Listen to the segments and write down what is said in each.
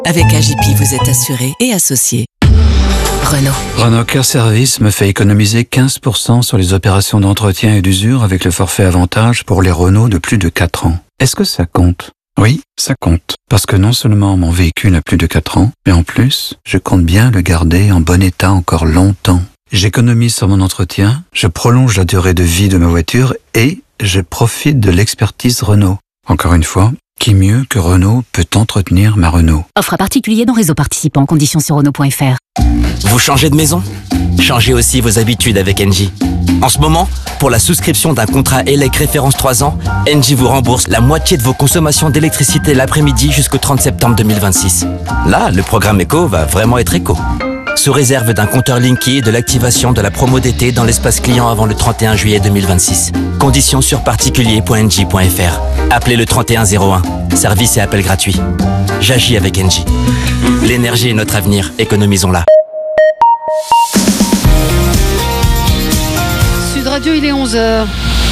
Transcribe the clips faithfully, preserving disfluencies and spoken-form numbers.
Avec A J P, vous êtes assuré et associé. Renault. Renault Care Service me fait économiser quinze pour cent sur les opérations d'entretien et d'usure avec le forfait avantage pour les Renault de plus de quatre ans. Est-ce que ça compte ? Oui, ça compte. Parce que non seulement mon véhicule a plus de quatre ans, mais en plus, je compte bien le garder en bon état encore longtemps. J'économise sur mon entretien, je prolonge la durée de vie de ma voiture et je profite de l'expertise Renault. Encore une fois, qui mieux que Renault peut entretenir ma Renault ? Offre à particulier dans réseau participant. Conditions sur Renault point F R. Vous changez de maison ? Changez aussi vos habitudes avec Engie. En ce moment, pour la souscription d'un contrat E L E C référence trois ans, Engie vous rembourse la moitié de vos consommations d'électricité l'après-midi jusqu'au trente septembre deux mille vingt-six. Là, le programme éco va vraiment être éco. Sous réserve d'un compteur Linky et de l'activation de la promo d'été dans l'espace client avant le trente et un juillet deux mille vingt-six. Conditions sur particulier point engie point F R. Appelez le trente et un zéro un. Service et appel gratuit. J'agis avec Engie. L'énergie est notre avenir. Économisons-la. Sud Radio, il est onze heures.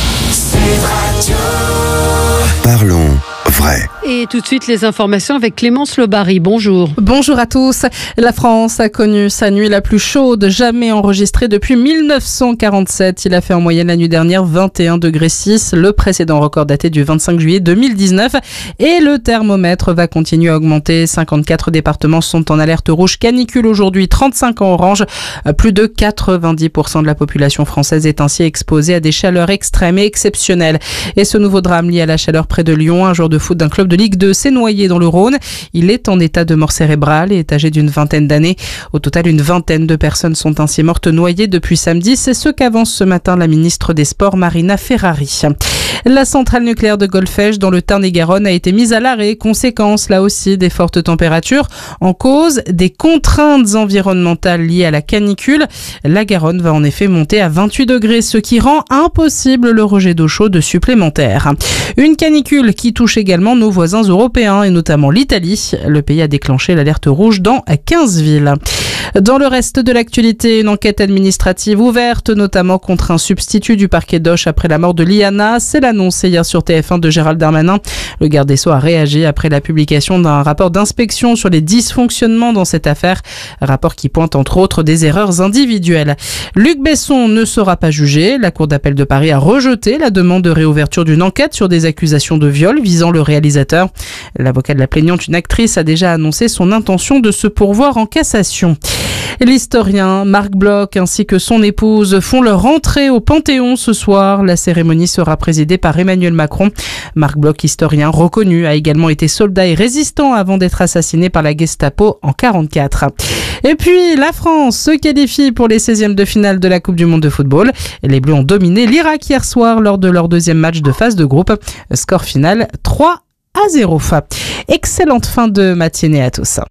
Parlons vrai. Et tout de suite, les informations avec Clémence Lebary. Bonjour. Bonjour à tous. La France a connu sa nuit la plus chaude jamais enregistrée depuis mille neuf cent quarante-sept. Il a fait en moyenne la nuit dernière vingt et un degrés six. Le précédent record daté du vingt-cinq juillet deux mille dix-neuf. Et le thermomètre va continuer à augmenter. cinquante-quatre départements sont en alerte rouge canicule aujourd'hui, trente-cinq en orange. Plus de quatre-vingt-dix pour cent de la population française est ainsi exposée à des chaleurs extrêmes et exceptionnelles. Et ce nouveau drame lié à la chaleur près de Lyon, un joueur de foot d'un club de Ligue deux s'est noyé dans le Rhône. Il est en état de mort cérébrale et est âgé d'une vingtaine d'années. Au total, une vingtaine de personnes sont ainsi mortes noyées depuis samedi. C'est ce qu'avance ce matin la ministre des Sports, Marina Ferrari. La centrale nucléaire de Golfech dans le Tarn-et-Garonne a été mise à l'arrêt. Conséquence, là aussi, des fortes températures. En cause, des contraintes environnementales liées à la canicule. La Garonne va en effet monter à vingt-huit degrés, ce qui rend impossible le rejet d'eau chaude supplémentaire. Une canicule qui touche également nos voisins européens et notamment l'Italie. Le pays a déclenché l'alerte rouge dans quinze villes. Dans le reste de l'actualité, une enquête administrative ouverte, notamment contre un substitut du parquet d'Auch après la mort de Liana. C'est l'annonce hier sur T F un de Gérald Darmanin. Le garde des Sceaux a réagi après la publication d'un rapport d'inspection sur les dysfonctionnements dans cette affaire. Rapport qui pointe entre autres des erreurs individuelles. Luc Besson ne sera pas jugé. La Cour d'appel de Paris a rejeté la demande de réouverture d'une enquête sur des accusations de viol visant le réalisateur. L'avocat de la plaignante, une actrice, a déjà annoncé son intention de se pourvoir en cassation. L'historien Marc Bloch ainsi que son épouse font leur entrée au Panthéon ce soir. La cérémonie sera présidée par Emmanuel Macron. Marc Bloch, historien reconnu, a également été soldat et résistant avant d'être assassiné par la Gestapo en quarante-quatre. Et puis, la France se qualifie pour les seizièmes de finale de la Coupe du Monde de football. Les Bleus ont dominé l'Irak hier soir lors de leur deuxième match de phase de groupe. Score final trois à zéro. Excellente fin de matinée à tous.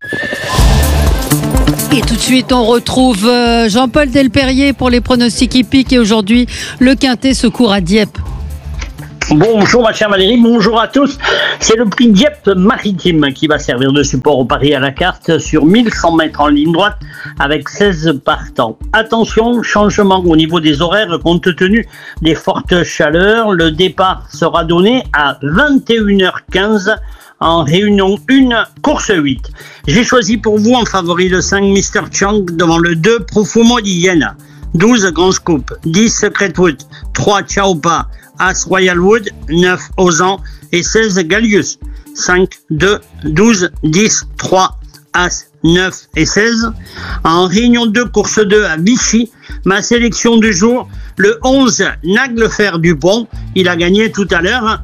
Et tout de suite, on retrouve Jean-Paul Delperrier pour les pronostics hippiques. Et aujourd'hui, le Quintet se court à Dieppe. Bonjour ma chère Valérie, bonjour à tous. C'est le prix Dieppe maritime qui va servir de support au pari à la carte sur mille cent mètres en ligne droite avec seize partants. Attention, changement au niveau des horaires compte tenu des fortes chaleurs. Le départ sera donné à vingt et une heures quinze en réunion un, course huit. J'ai choisi pour vous en favori le cinq Mister Chang devant le deux Profumo di Iena, douze Grand Scoop, dix Secretwood, trois Chaopa, As Royal Wood, neuf Ozan et seize Gallius. cinq, deux, douze, dix, trois, As, neuf et seize. En réunion deux, course deux à Vichy, ma sélection du jour, le onze Naglefer Dupont. Il a gagné tout à l'heure.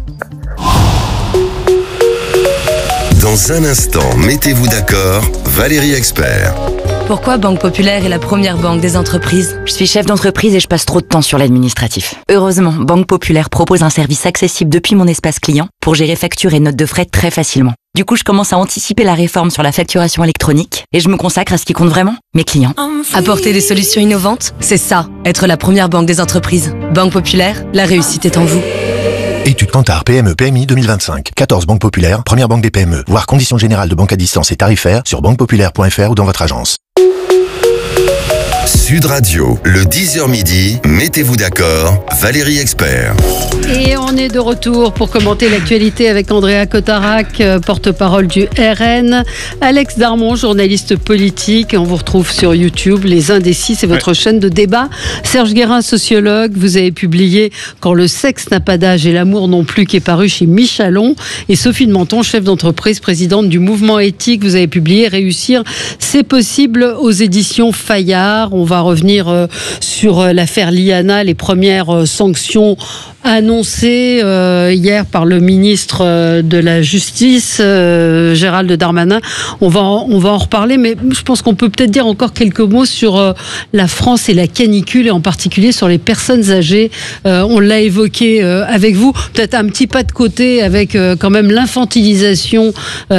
Dans un instant, mettez-vous d'accord, Valérie Expert. Pourquoi Banque Populaire est la première banque des entreprises ? Je suis chef d'entreprise et je passe trop de temps sur l'administratif. Heureusement, Banque Populaire propose un service accessible depuis mon espace client pour gérer factures et notes de frais très facilement. Du coup, je commence à anticiper la réforme sur la facturation électronique et je me consacre à ce qui compte vraiment, mes clients. Apporter des solutions innovantes, c'est ça, être la première banque des entreprises. Banque Populaire, la réussite est en vous. Étude Kantar P M E P M I deux mille vingt-cinq. quatorze banques populaires, première banque des P M E. Voir conditions générales de banque à distance et tarifaires sur banque populaire point f r ou dans votre agence. Sud Radio, le dix heures midi, mettez-vous d'accord, Valérie Expert. Et on est de retour pour commenter l'actualité avec Andrea Cotarac, porte-parole du R N, Alex Darmon, journaliste politique. On vous retrouve sur YouTube, Les Indécis, c'est votre ouais. chaîne de débat. Serge Guérin, sociologue, vous avez publié Quand le sexe n'a pas d'âge et l'amour non plus, qui est paru chez Michalon. Et Sophie de Menton, chef d'entreprise, présidente du mouvement éthique, vous avez publié Réussir, c'est possible aux éditions Fayard. On va revenir euh, sur euh, l'affaire Liana, les premières euh, sanctions annoncées euh, hier par le ministre euh, de la Justice, euh, Gérald Darmanin. On va, en, on va en reparler, mais je pense qu'on peut peut-être dire encore quelques mots sur euh, la France et la canicule, et en particulier sur les personnes âgées. Euh, on l'a évoqué euh, avec vous, peut-être un petit pas de côté avec euh, quand même l'infantilisation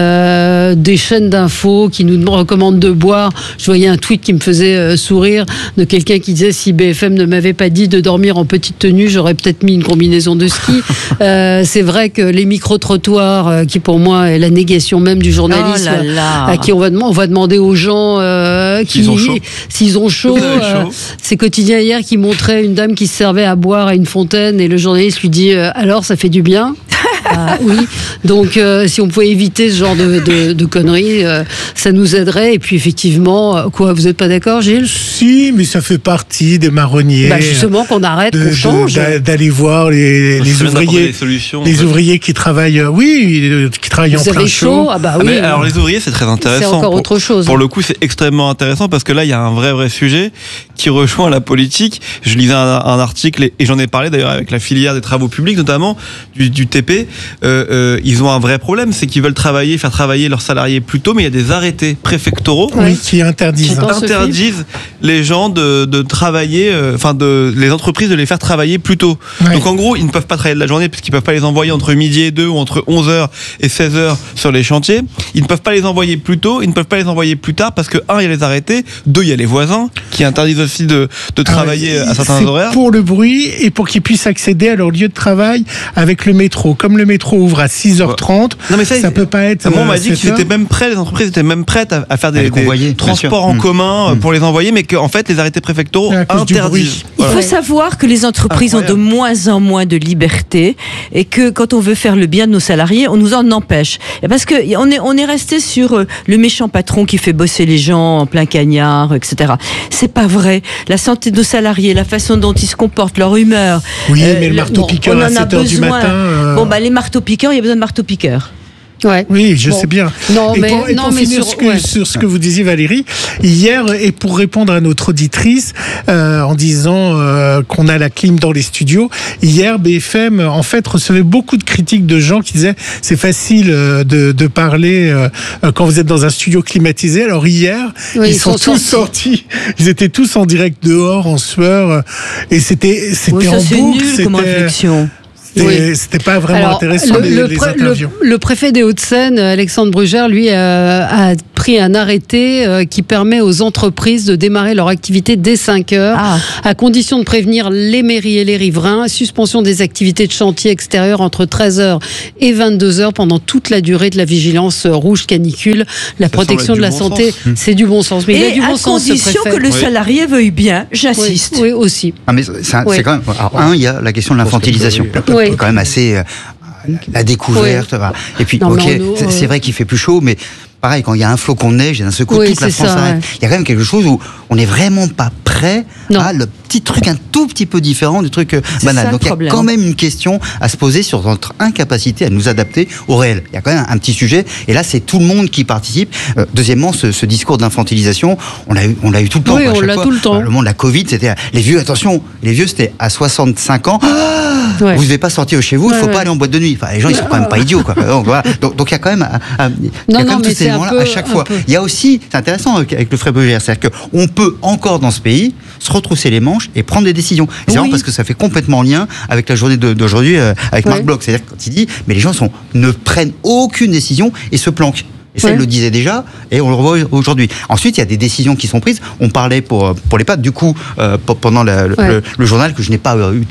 euh, des chaînes d'infos qui nous recommandent de boire. Je voyais un tweet qui me faisait euh, sourire de quelqu'un qui disait: si B F M ne m'avait pas dit de dormir en petite tenue, j'aurais peut-être mis une combinaison de ski. Euh, c'est vrai que les micro-trottoirs, euh, qui pour moi est la négation même du journalisme, oh là là. à qui on va, on va demander aux gens euh, qui, s'ils ont chaud, s'ils ont chaud, euh, chaud. C'est Quotidien hier qui montrait une dame qui se servait à boire à une fontaine et le journaliste lui dit euh, alors ça fait du bien. Ah, oui, donc euh, si on pouvait éviter ce genre de, de, de conneries, euh, ça nous aiderait. Et puis effectivement, euh, quoi, vous n'êtes pas d'accord, Gilles ? Si, mais ça fait partie des marronniers. Bah justement, qu'on arrête, de, qu'on change. De, d'aller voir les, les ouvriers, les ouvriers qui travaillent, oui, qui travaillent vous en plein chaud. chaud. Ah bah oui, ah mais alors les ouvriers, c'est très intéressant. C'est encore pour, autre chose. Pour le coup, c'est extrêmement intéressant parce que là, il y a un vrai, vrai sujet qui rejoint la politique. Je lisais un, un article et, et j'en ai parlé d'ailleurs avec la filière des travaux publics, notamment du, du T P. Euh, euh, ils ont un vrai problème, c'est qu'ils veulent travailler, faire travailler leurs salariés plus tôt, mais il y a des arrêtés préfectoraux oui, qui interdisent, qui interdisent les gens de, de travailler, enfin euh, de les entreprises de les faire travailler plus tôt. Oui. Donc en gros, ils ne peuvent pas travailler de la journée puisqu'ils peuvent pas les envoyer entre midi et deux ou entre onze heures et seize heures sur les chantiers. Ils ne peuvent pas les envoyer plus tôt, ils ne peuvent pas les envoyer plus tard parce que un, il y a les arrêtés, deux, il y a les voisins qui interdisent aussi de, de travailler ah, à certains c'est horaires. Pour le bruit et pour qu'ils puissent accéder à leur lieu de travail avec le métro. Comme le métro ouvre à six heures trente, non mais ça, ça peut pas être. Moi, on m'a dit qu'ils étaient même prêts, les entreprises étaient même prêtes à, à faire des, des transports en mmh. commun mmh. pour les envoyer, mais qu'en fait, les arrêtés préfectoraux interdisent. Voilà. Il faut savoir que les entreprises Incroyable. ont de moins en moins de liberté et que quand on veut faire le bien de nos salariés, on nous en empêche. Et parce que on est, on est resté sur le méchant patron qui fait bosser les gens en plein cagnard, et cetera. C'est pas vrai. La santé de nos salariés, la façon dont ils se comportent, leur humeur. Oui, euh, mais le marteau-piqueur bon, à sept heures du matin. Euh... Bon, bah, les marteaux-piqueurs, il y a besoin de marteaux-piqueurs. Ouais. Oui, je bon. sais bien. Non, et mais, pour, et non, pour mais finir sur, ce que, ouais. sur ce que vous disiez, Valérie, hier, et pour répondre à notre auditrice, euh, en disant euh, qu'on a la clim dans les studios, hier, B F M, en fait, recevait beaucoup de critiques de gens qui disaient c'est facile de, de parler euh, quand vous êtes dans un studio climatisé. Alors hier, oui, ils, ils sont, sont tous sortis. sortis. Ils étaient tous en direct dehors, en sueur, et c'était, c'était oui, ça, en c'est boucle. Nul comme réflexion. C'était, oui. c'était pas vraiment Alors, intéressant le, les, le, les pré, interviews. Le, le préfet des Hauts-de-Seine, Alexandre Brugère, lui euh, a pris un arrêté euh, qui permet aux entreprises de démarrer leur activité dès cinq heures, ah. à condition de prévenir les mairies et les riverains. Suspension des activités de chantier extérieur entre treize heures et vingt-deux heures pendant toute la durée de la vigilance rouge canicule. La Ça protection de la bon santé, sens. c'est du bon sens. Mais et il a du bon à sens, condition que le oui. salarié veuille bien, j'insiste. Oui, oui aussi. Ah, mais ça, oui. c'est quand même. Alors, un, il y a la question de l'infantilisation, oui. qui est quand même assez. La découverte, oui. et puis non, ok, nous, c'est, c'est vrai qu'il fait plus chaud, mais pareil, quand il y a un flocon de neige, et d'un seul coup, oui, toute la France ça, s'arrête. Ouais. Il y a quand même quelque chose où on n'est vraiment pas prêt non. à le petit truc un tout petit peu différent du truc c'est banal. Donc il y a quand même une question à se poser sur notre incapacité à nous adapter au réel. Il y a quand même un petit sujet, et là c'est tout le monde qui participe. Euh, deuxièmement, ce, ce discours d'infantilisation, on l'a eu, on l'a eu tout le temps. Oui, quoi, on l'a fois. tout le temps. Bah, le monde de la Covid, c'était les vieux. Attention, les vieux, c'était à soixante-cinq ans. Ah, ouais. Vous ne devez pas sortir de chez vous, il ouais, ne faut ouais. pas aller en boîte de nuit. Enfin, les gens, ils sont quand même pas idiots, quoi. Donc voilà. Donc, donc il y a quand même, un, un, il y a non, quand même tous ces éléments-là à chaque fois. Il y a aussi, c'est intéressant avec le Frère Brugère, c'est-à-dire qu'on peut encore dans ce pays se retrousser les manches et prendre des décisions. Et c'est oui. vraiment parce que ça fait complètement en lien avec la journée de, d'aujourd'hui euh, avec ouais. Marc Bloch. C'est-à-dire quand il dit, mais les gens sont, ne prennent aucune décision et se planquent. Et ça, ouais. il le disait déjà, et on le revoit aujourd'hui. Ensuite, il y a des décisions qui sont prises. On parlait pour, pour les P A D, du coup, euh, pendant la, ouais. le, le journal que je n'ai pas eu.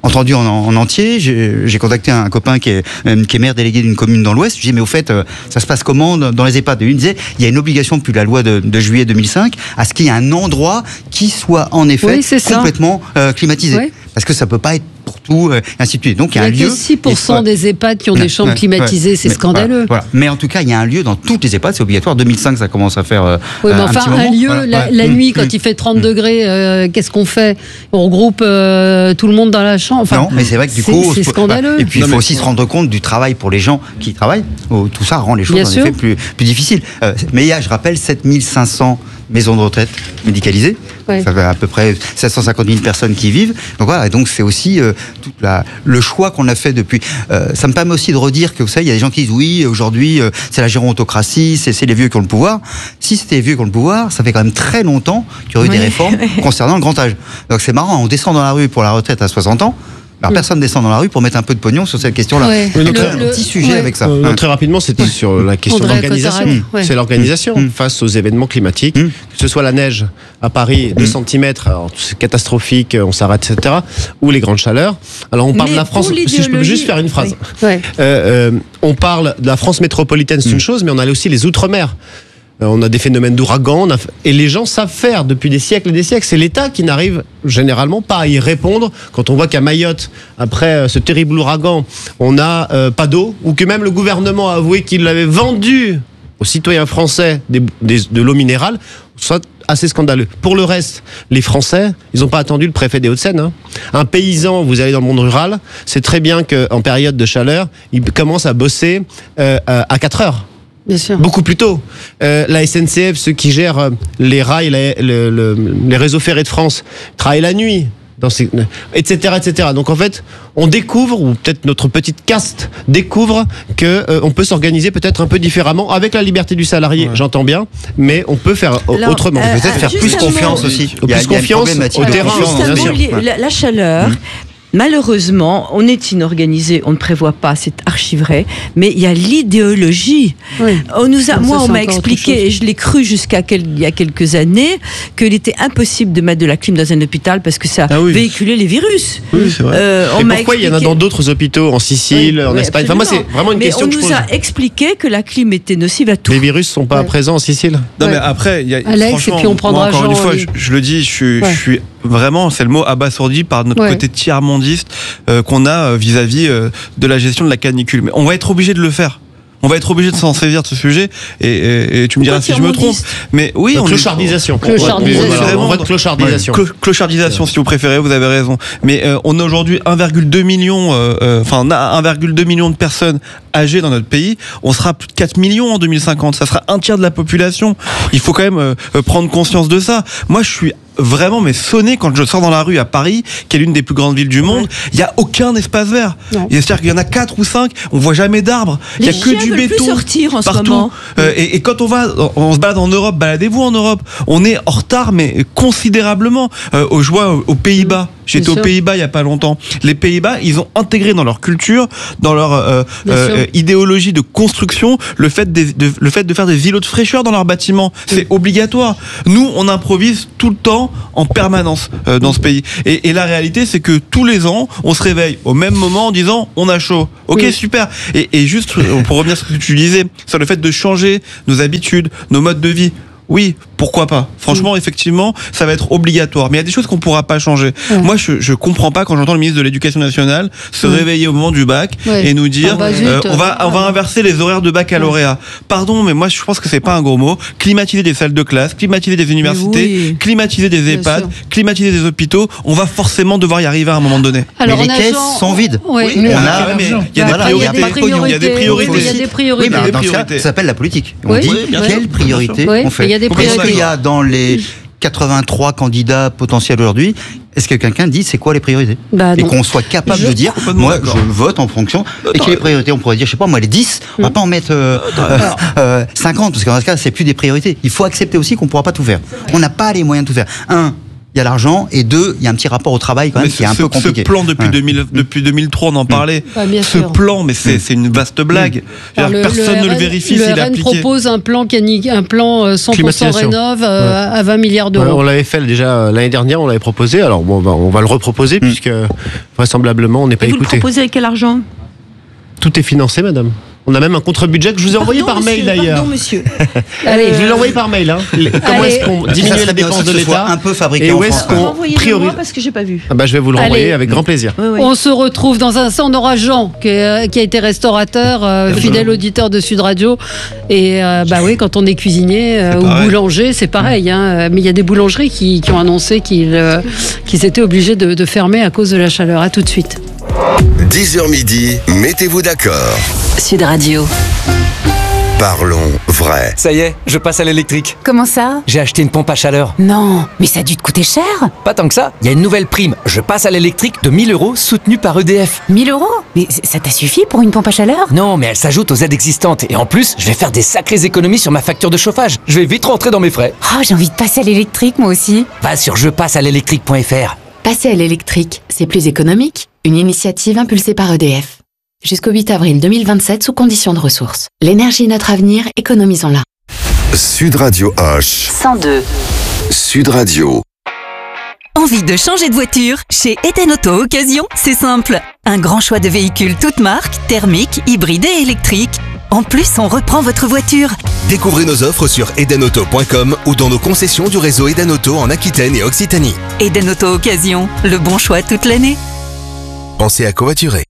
entendu en, en entier. J'ai, j'ai contacté un copain qui est, qui est maire délégué d'une commune dans l'Ouest. Je lui ai dit, mais au fait, ça se passe comment dans les EHPAD? Et lui me disait, il y a une obligation depuis la loi de, de juillet deux mille cinq à ce qu'il y ait un endroit qui soit en effet oui, complètement euh, climatisé. Oui. Parce que ça peut pas être pour tout, euh, ainsi de suite. Donc il y a, il y a un lieu. Il y a que six pour cent soit... des EHPAD qui ont des chambres ouais, climatisées, ouais, c'est mais, scandaleux. Voilà, voilà. Mais en tout cas, il y a un lieu dans toutes les EHPAD, c'est obligatoire. deux mille cinq, ça commence à faire. Euh, oui, mais un enfin, petit un moment. lieu, voilà. la, ouais. la mmh, nuit, quand mmh, il fait trente mmh. degrés, euh, qu'est-ce qu'on fait? On regroupe euh, tout le monde dans la chambre. Enfin, non, mais c'est vrai que du c'est, coup. C'est scandaleux. Et puis il faut aussi se rendre compte du travail pour les gens qui travaillent. Tout ça rend les choses, Bien en sûr. effet, plus, plus difficiles. Euh, mais il y a, je rappelle, sept mille cinq cents maisons de retraite médicalisées. Ouais. Ça fait à peu près sept cent cinquante mille personnes qui y vivent. Donc voilà, et donc c'est aussi euh, toute la, le choix qu'on a fait depuis. Euh, ça me permet aussi de redire que vous savez, il y a des gens qui disent oui, aujourd'hui euh, c'est la gérontocratie, c'est, c'est les vieux qui ont le pouvoir. Si c'était les vieux qui ont le pouvoir, ça fait quand même très longtemps qu'il y aurait eu oui. des réformes concernant le grand âge. Donc c'est marrant, on descend dans la rue pour la retraite à soixante ans. Alors, personne descend dans la rue pour mettre un peu de pognon sur cette question-là. Ouais. Oui, donc, un petit sujet ouais. avec ça. Euh, ouais. Très rapidement, c'était sur la question André de l'organisation. Mmh. Ouais. C'est l'organisation mmh. face aux événements climatiques, mmh. que ce soit la neige à Paris, deux centimètres, alors c'est catastrophique, on s'arrête, et cetera, ou les grandes chaleurs. Alors on parle Mais de la France, si je peux juste faire une phrase. Oui. Ouais. Euh, euh, on parle de la France métropolitaine, c'est mmh. une chose, mais on a aussi les Outre-mer. On a des phénomènes d'ouragan, a... et les gens savent faire depuis des siècles et des siècles. C'est l'État qui n'arrive généralement pas à y répondre. Quand on voit qu'à Mayotte, après ce terrible ouragan, on n'a euh, pas d'eau, ou que même le gouvernement a avoué qu'il l'avait vendu aux citoyens français des, des, de l'eau minérale, soit assez scandaleux. Pour le reste, les Français, ils n'ont pas attendu le préfet des Hauts-de-Seine. Hein. Un paysan, vous allez dans le monde rural, c'est très bien qu'en période de chaleur, il commence à bosser euh, à quatre heures. Bien sûr. Beaucoup plus tôt. Euh, la S N C F, ceux qui gèrent euh, les rails, les, le, le, les réseaux ferrés de France, travaillent la nuit, dans ces, et cetera, et cetera. Donc en fait, on découvre, ou peut-être notre petite caste découvre que euh, on peut s'organiser peut-être un peu différemment avec la liberté du salarié. Ouais. J'entends bien, mais on peut faire Alors, autrement. Euh, peut-être faire plus confiance mot, aussi. Il y a, plus il y a confiance au terrain. Bien sûr. La, la chaleur. Mmh. Malheureusement, on est inorganisé, on ne prévoit pas, c'est archi vrai, mais il y a l'idéologie. Oui. On nous a, moi, on m'a expliqué, et je l'ai cru jusqu'à quel, il y a quelques années, qu'il était impossible de mettre de la clim dans un hôpital parce que ça ah oui. véhiculait les virus. Oui, c'est vrai. Euh, on et m'a pourquoi expliqué... il y en a dans d'autres hôpitaux, en Sicile, oui, en oui, Espagne absolument. Enfin, moi, c'est vraiment une mais question que je pose. On nous a expliqué que la clim était nocive à tout. Les virus ne sont pas ouais. présents en Sicile. Non, ouais. mais après, il y a, Alex, et puis on prendra moi, encore Jean, une fois, oui. je, je le dis, je suis, ouais. je suis vraiment, c'est le mot abasourdi par notre ouais. côté tiers-mondiste euh, qu'on a vis-à-vis euh, de la gestion de la canicule. Mais on va être obligé de le faire. On va être obligé de s'en saisir de ce sujet et, et, et tu me diras si je me trompe. Mais oui, on clochardisation. Clochardisation. On va de clochardisation. Ouais. Clochardisation, si vous préférez, vous avez raison. Mais euh, on a aujourd'hui un virgule deux million, euh, enfin on a un virgule deux million de personnes âgées dans notre pays. On sera plus de quatre millions en deux mille cinquante. Ça sera un tiers de la population. Il faut quand même euh, prendre conscience de ça. Moi, je suis vraiment mais sonné quand je sors dans la rue à Paris, qui est l'une des plus grandes villes du monde. Il y a aucun espace vert. C'est-à-dire qu'il y en a quatre ou cinq. On voit jamais d'arbres. Il y a que du béton plus sortir en partout. Ce moment. Euh, et, et quand on va, on se balade en Europe. Baladez-vous en Europe. On est en retard, mais considérablement. Euh, je vois aux Pays-Bas. J'étais aux Pays-Bas il y a pas longtemps. Les Pays-Bas, ils ont intégré dans leur culture, dans leur euh, euh, idéologie de construction, le fait, des, de, le fait de faire des îlots de fraîcheur dans leurs bâtiments. C'est obligatoire. Nous, on improvise tout le temps, en permanence, euh, dans ce pays. Et, et la réalité, c'est que tous les ans, on se réveille au même moment en disant, on a chaud. Ok, oui. super. Et, et juste pour revenir sur ce que tu disais, sur le fait de changer nos habitudes, nos modes de vie. Oui, pourquoi pas. Franchement, mmh. effectivement, ça va être obligatoire. Mais il y a des choses qu'on ne pourra pas changer. Ouais. Moi, je ne comprends pas quand j'entends le ministre de l'Éducation nationale se mmh. réveiller au moment du bac ouais. et nous dire ah bah, euh, on va on va inverser les horaires de baccalauréat. Ouais. Pardon, mais moi, je pense que c'est pas un gros mot. Climatiser des salles de classe, climatiser des universités, oui. climatiser des Bien EHPAD, sûr. climatiser des hôpitaux, on va forcément devoir y arriver à un moment donné. Alors, mais les caisses genre... sont vides. Oui. Oui, mais on a, a, mais il y a des priorités. Il y a des priorités. Il y a des priorités. Oui, mais dans ce cas, ça s'appelle la politique. On dit quelles priorités on fait. Il y a des priorités. Il y a dans les quatre-vingt-trois candidats potentiels aujourd'hui, est-ce que quelqu'un dit c'est quoi les priorités bah, et qu'on soit capable je... de dire moi je vote en fonction et quelles priorités on pourrait dire je sais pas moi les dix on va pas en mettre euh, euh, euh, cinquante parce qu'en ce cas c'est plus des priorités. Il faut accepter aussi qu'on pourra pas tout faire. On n'a pas les moyens de tout faire. Un, il y a l'argent, et deux, il y a un petit rapport au travail quand même mais qui est un ce, peu compliqué. Ce plan depuis, ouais. deux mille, depuis deux mille trois, on en parlait. Bah, ce sûr. plan, mais c'est, c'est une vaste blague. Alors, le, personne le ne R N, le vérifie le s'il est R N appliqué. propose un plan, un plan cent pour cent rénov euh, ouais. à vingt milliards d'euros. Ouais, on l'avait fait déjà l'année dernière, on l'avait proposé. Alors bon, on va, on va le reproposer mmh. puisque vraisemblablement on n'est pas et vous écouté. Vous le proposez avec quel argent? Tout est financé, madame. On a même un contre-budget que je vous ai pardon, envoyé par monsieur, mail d'ailleurs. Pardon, monsieur. Allez, je l'ai envoyé par mail. Hein. Comment est-ce qu'on diminue les dépenses de l'État un peu fabriqué et où en est-ce France. qu'on priorise parce que j'ai pas vu. Ah bah, je vais vous le renvoyer avec grand plaisir. Oui, oui. On se retrouve dans un instant. On aura Jean qui, est, qui a été restaurateur, euh, fidèle auditeur de Sud Radio. Et euh, bah oui, quand on est cuisinier euh, ou boulanger, c'est pareil. Hein. Mais il y a des boulangeries qui, qui ont annoncé qu'ils, euh, qu'ils étaient obligés de, de fermer à cause de la chaleur. À tout de suite. dix heures midi, mettez-vous d'accord. Sud Radio. Parlons vrai. Ça y est, je passe à l'électrique. Comment ça? J'ai acheté une pompe à chaleur. Non, mais ça a dû te coûter cher. Pas tant que ça, il y a une nouvelle prime. Je passe à l'électrique de mille euros soutenue par E D F. mille euros? Mais ça t'a suffi pour une pompe à chaleur? Non, mais elle s'ajoute aux aides existantes. Et en plus, je vais faire des sacrées économies sur ma facture de chauffage. Je vais vite rentrer dans mes frais. Oh, j'ai envie de passer à l'électrique moi aussi. Va sur je passe à l'électrique point F R. Passer à l'électrique, c'est plus économique. Une initiative impulsée par E D F. Jusqu'au huit avril deux mille vingt-sept sous conditions de ressources. L'énergie est notre avenir, économisons-la. Sud Radio Hoche. cent deux. Sud Radio. Envie de changer de voiture? Chez Eden Auto Occasion, c'est simple. Un grand choix de véhicules toutes marques, thermiques, hybrides et électriques. En plus, on reprend votre voiture. Découvrez nos offres sur eden auto point com ou dans nos concessions du réseau Eden Auto en Aquitaine et Occitanie. Eden Auto Occasion, le bon choix toute l'année. Pensez à covoiturer.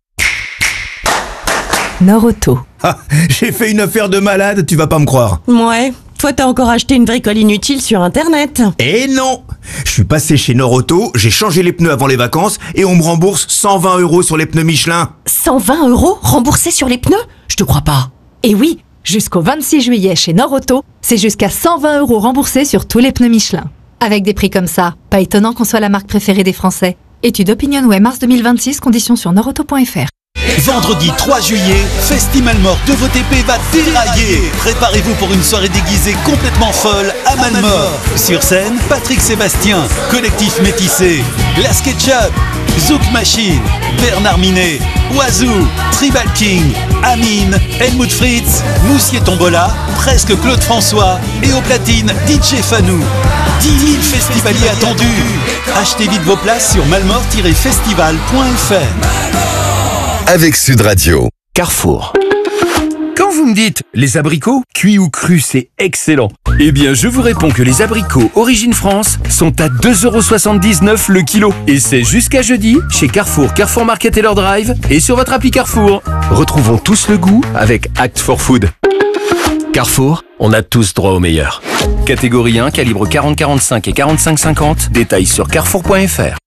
Norauto. Ah, j'ai fait une affaire de malade, tu vas pas me croire. Ouais, toi t'as encore acheté une bricole inutile sur internet. Eh non! Je suis passé chez Norauto, j'ai changé les pneus avant les vacances et on me rembourse cent vingt euros sur les pneus Michelin. cent vingt euros remboursés sur les pneus? Je te crois pas. Et oui, jusqu'au vingt-six juillet chez Norauto, c'est jusqu'à cent vingt euros remboursés sur tous les pneus Michelin. Avec des prix comme ça, pas étonnant qu'on soit la marque préférée des Français. Étude OpinionWay mars deux mille vingt-six, conditions sur norauto point F R. Vendredi trois juillet, Festival Mort de V T P va dérailler. Préparez-vous pour une soirée déguisée complètement folle à Malmort. Sur scène, Patrick Sébastien, Collectif Métissé, Glass Ketchup, Zouk Machine, Bernard Minet, Oiseau, Tribal King, Amine, Helmut Fritz, Moussier Tombola, Presque Claude François et au platine D J Fanou. dix mille festivaliers attendus. Achetez vite vos places sur malmort tiret festival point F R. Avec Sud Radio. Carrefour. Quand vous me dites les abricots, cuits ou crus, c'est excellent. Eh bien, je vous réponds que les abricots Origine France sont à deux euros soixante-dix-neuf le kilo. Et c'est jusqu'à jeudi chez Carrefour, Carrefour Market et leur drive et sur votre appli Carrefour. Retrouvons tous le goût avec Act for Food. Carrefour, on a tous droit au meilleur. Catégorie un, calibre quarante quarante-cinq et quarante-cinq cinquante. Détails sur carrefour point F R.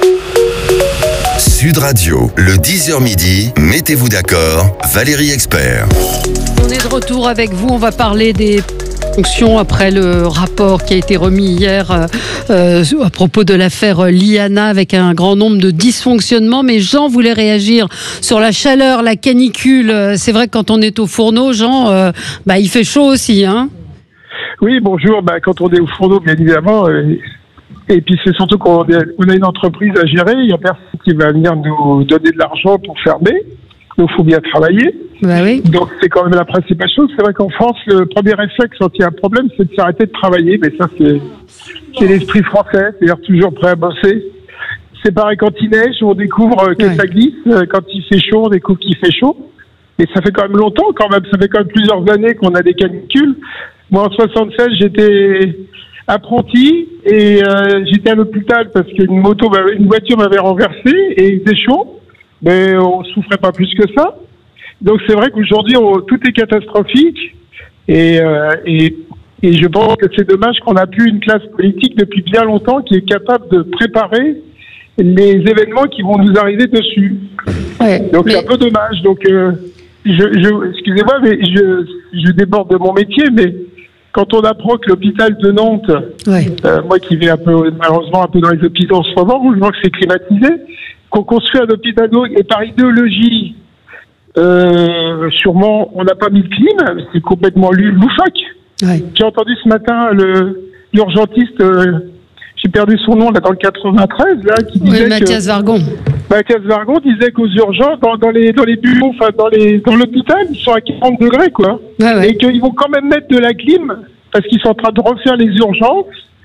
Sud Radio, le dix heures midi, mettez-vous d'accord, Valérie Expert. On est de retour avec vous, on va parler des fonctions après le rapport qui a été remis hier euh, euh, à propos de l'affaire Liana avec un grand nombre de dysfonctionnements. Mais Jean voulait réagir sur la chaleur, la canicule. C'est vrai que quand on est au fourneau, Jean, euh, bah, il fait chaud aussi, hein? Oui, bonjour. Bah, quand on est au fourneau, bien évidemment... Euh... Et puis c'est surtout qu'on a une entreprise à gérer, il n'y a personne qui va venir nous donner de l'argent pour fermer, donc il faut bien travailler. Bah oui. Donc c'est quand même la principale chose. C'est vrai qu'en France, le premier réflexe quand il y a un problème, c'est de s'arrêter de travailler, mais ça c'est, c'est l'esprit français, c'est-à-dire toujours prêt à bosser. C'est pareil quand il neige, on découvre que ouais. ça glisse, quand il fait chaud, on découvre qu'il fait chaud. Et ça fait quand même longtemps quand même, ça fait quand même plusieurs années qu'on a des canicules. Moi en soixante-seize, j'étais... apprenti et euh, j'étais à l'hôpital parce qu'une moto, une voiture m'avait renversé et il faisait chaud, mais on souffrait pas plus que ça. Donc c'est vrai qu'aujourd'hui on, tout est catastrophique et, euh, et et je pense que c'est dommage qu'on n'a plus une classe politique depuis bien longtemps qui est capable de préparer les événements qui vont nous arriver dessus. Ouais, Donc mais... c'est un peu dommage. Donc euh, je, je excusez-moi mais je je déborde de mon métier mais quand on apprend que l'hôpital de Nantes, ouais. euh, moi qui vais un peu, malheureusement un peu dans les hôpitaux en ce moment, où je vois que c'est climatisé, qu'on construit un hôpital et par idéologie, euh, sûrement on n'a pas mis de clim, c'est complètement loufoque. Ouais. J'ai entendu ce matin le, l'urgentiste, euh, je j'ai perdu son nom là dans le quatre-vingt-treize là, qui disait oui, Mathias que, Vargon. Mathias Vargon disait qu'aux urgences, dans, dans les dans les bureaux, enfin dans les dans l'hôpital, ils sont à quarante degrés quoi, ouais, ouais. et qu'ils vont quand même mettre de la clim parce qu'ils sont en train de refaire les urgences.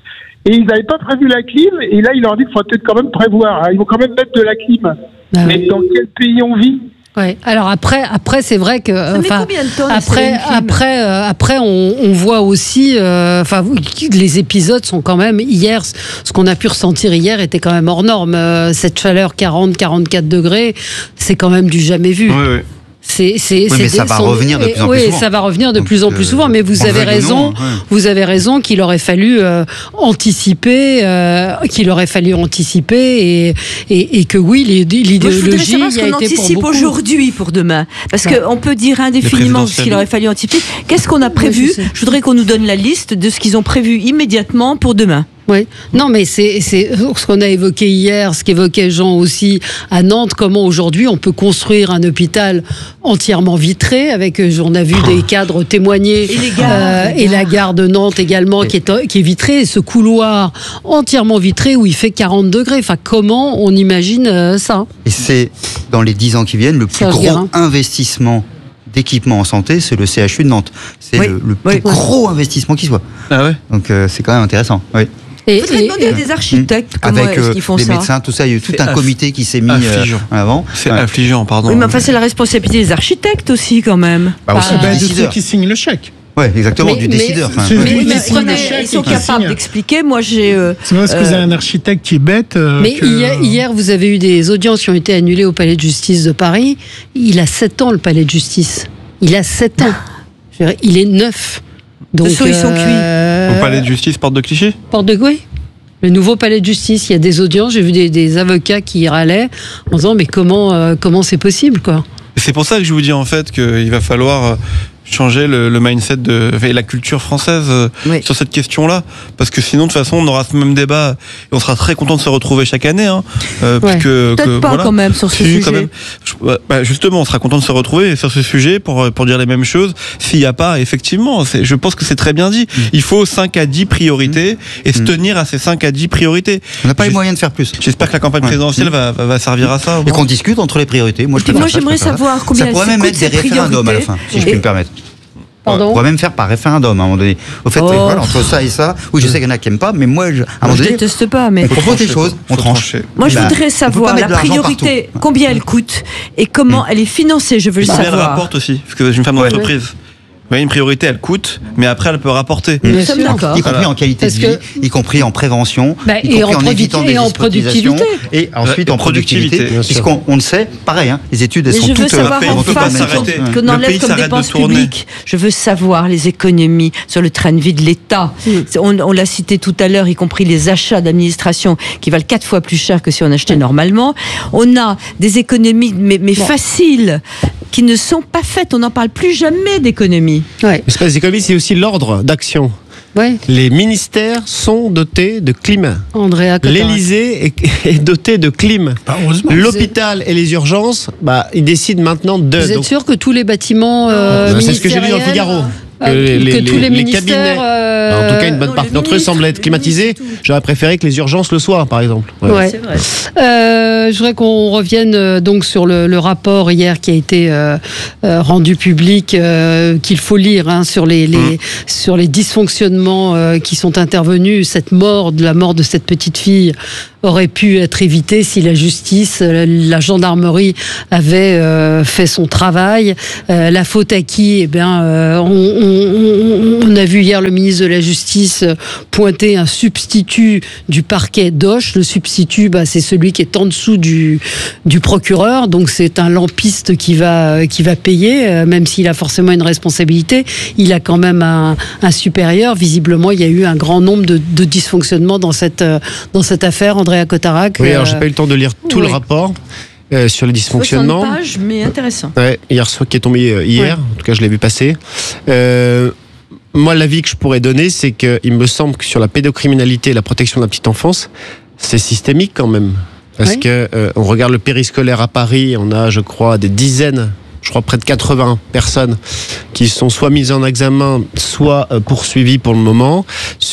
Et ils n'avaient pas prévu la clim, et là, il leur dit qu'il faut peut-être quand même prévoir. Hein. Ils vont quand même mettre de la clim. Ah, mais oui. Dans quel pays on vit? Ouais. Alors après, après c'est vrai que ça met combien de temps, après, après, euh, après, on, on voit aussi, enfin, euh, les épisodes sont quand même hier, ce qu'on a pu ressentir hier était quand même hors norme. Euh, cette chaleur quarante, quarante-quatre degrés, c'est quand même du jamais vu. Oui, oui. C'est, c'est, oui, c'est mais ça va son, revenir de plus en oui, plus souvent. ça va revenir de Donc, plus en plus souvent. Mais vous avez raison, non, ouais. vous avez raison qu'il aurait fallu euh, anticiper, euh, qu'il aurait fallu anticiper, et, et, et que oui, l'idéologie Moi, je a qu'on été anticipe pour beaucoup. aujourd'hui pour demain, parce Ouais. qu'on peut dire indéfiniment ce qu'il aurait fallu anticiper. Qu'est-ce qu'on a prévu? Oui, je, je voudrais qu'on nous donne la liste de ce qu'ils ont prévu immédiatement pour demain. Oui, non, mais c'est, c'est ce qu'on a évoqué hier, ce qu'évoquait Jean aussi à Nantes, comment aujourd'hui on peut construire un hôpital entièrement vitré, avec, on a vu des cadres témoigner, et, les gares, euh, les et la gare de Nantes également, qui est, qui est vitrée, et ce couloir entièrement vitré où il fait quarante degrés. Enfin, comment on imagine euh, ça? Et c'est, dans les dix ans qui viennent, le plus Serge gros Guérin. investissement d'équipement en santé, c'est le C H U de Nantes. C'est oui. le, le oui. plus gros investissement qui soit. Ah ouais. Donc euh, c'est quand même intéressant. Oui. Il faudrait demander à des architectes comment Avec est-ce qu'ils font des ça. médecins, tout ça, il y a eu tout C'est un aff- comité qui s'est mis euh, en avant. C'est Ouais. affligeant, pardon. Oui, mais enfin, c'est la responsabilité des architectes aussi, quand même. Bah, aussi, Ah, du bah, de ceux décideur. qui signent le chèque. Ouais, exactement, Mais- du mais- décideur. Enfin, C'est- ouais. Oui, Mais, mais qui signe prenez- le chèque ils sont et qui capables signe. d'expliquer. Moi, j'ai. euh, C'est parce que vous euh, avez un architecte qui est bête. euh, Mais que- hier, hier, vous avez eu des audiences qui ont été annulées au Palais de Justice de Paris. Il a sept ans, le Palais de Justice. Il a sept ans. Je veux dire, il est neuf. Donc, toute façon, ils sont euh, Au palais de justice, porte de Clichy. Porte de Goué. Le nouveau palais de justice, il y a des audiences, j'ai vu des, des avocats qui râlaient en disant mais comment euh, comment c'est possible quoi. C'est pour ça que je vous dis en fait qu'il va falloir changer le, le mindset de, et la culture française euh, Oui. sur cette question-là, parce que sinon de toute façon on aura ce même débat et on sera très content de se retrouver chaque année, hein, euh, Ouais. puisque Peut-être que, pas voilà. quand même sur ce Si, sujet. quand même. Je- bah, justement, on sera content de se retrouver sur ce sujet pour pour dire les mêmes choses. S'il n'y a pas, effectivement, c'est, je pense que c'est très bien dit. Il faut cinq à dix priorités et se tenir à ces cinq à dix priorités. On n'a pas les J'es- moyens de faire plus. J'espère que la campagne Ouais. présidentielle va, va, va servir à ça. au Et moins. qu'on discute entre les priorités. Moi, je Puis peux moi, faire ça, j'aimerais je peux faire ça. savoir combien Ça pourrait même coûtent être des ces référendums à la fin, priorités. si je Et- puis me permettre. Pardon. On pourrait même faire par référendum à un moment donné. Au fait, Oh. voilà, entre ça et ça, oui, je sais qu'il y en a qui n'aiment pas, mais moi, je, à un moment Je donné, déteste pas, mais. on propose des trancher, choses, faut on tranche. trancher. Moi, je Bah, voudrais on peut savoir pas la mettre de l'argent priorité, partout. combien elle coûte et comment elle est financée. Je veux le Combien elle savoir. rapporte aussi, parce que je suis une femme d'entreprise. Vous voyez, une priorité, elle coûte, mais après, elle peut rapporter. Bien Nous sommes sûr. d'accord. Y compris en qualité Parce de vie, que- y compris en prévention, Bah, y et compris en en, évitant producti- des et en exploitations, productivité. et ensuite Ouais, en productivité, productivité, bien sûr. puisqu'on on le sait, pareil, hein, les études elles Mais sont je veux toutes savoir pays en ne peut pas face s'arrêter. qu'on Le enlève pays comme s'arrête de dépenses tourner. publiques. Je veux savoir les économies sur le train de vie de l'État. C'est- On, on l'a cité tout à l'heure, y compris les achats d'administration qui valent quatre fois plus cher que si on achetait normalement. On a des économies, mais, mais faciles, qui ne sont pas faites. On n'en parle plus jamais d'économies. Ouais. L'espace d'économie, c'est aussi l'ordre d'action. Ouais. Les ministères sont dotés de clim. Andrea Cotarac. L'Élysée est, est doté de clim. Bah, heureusement. L'hôpital et les urgences, bah, ils décident maintenant de. Vous êtes donc- sûr que tous les bâtiments euh, Bah, c'est ce que j'ai lu dans le ministériels, Figaro. euh, Que que tous les ministères, cabinets, euh, en tout cas une bonne non, partie le d'entre eux ministre, semblent être le climatisés. ministre et tout. J'aurais préféré que les urgences le soient, par exemple. Ouais. Ouais. C'est vrai. Euh, je voudrais qu'on revienne euh, donc sur le, le rapport hier qui a été euh, euh, rendu public, euh, qu'il faut lire, hein, sur les, les Mmh. sur les dysfonctionnements euh, qui sont intervenus. Cette mort, de la mort de cette petite fille aurait pu être évitée si la justice, euh, la gendarmerie avait euh, fait son travail. Euh, la faute à qui? Eh bien, euh, on, on- on- on a vu hier le ministre de la Justice euh, pointer un substitut du parquet d'Auch. Le substitut, bah, c'est celui qui est en dessous du, du procureur. Donc c'est un lampiste qui va, qui va payer, euh, même s'il a forcément une responsabilité. Il a quand même un, un supérieur. Visiblement, il y a eu un grand nombre de, de dysfonctionnements dans cette, euh, dans cette affaire. Andrea Cotarac. Oui, alors euh, j'ai pas eu le temps de lire tout oui. le rapport euh, sur les dysfonctionnements. soixante pages, mais intéressant. Ouais, hier soir, qui est tombé euh, hier, Ouais. en tout cas je l'ai vu passer. Euh, moi, l'avis que je pourrais donner, c'est qu'il me semble que sur la pédocriminalité et la protection de la petite enfance, c'est systémique quand même. Parce Oui. que euh, on regarde le périscolaire à Paris, on a, je crois, des dizaines, je crois près de quatre-vingts personnes qui sont soit mises en examen, soit euh, poursuivies pour le moment, sur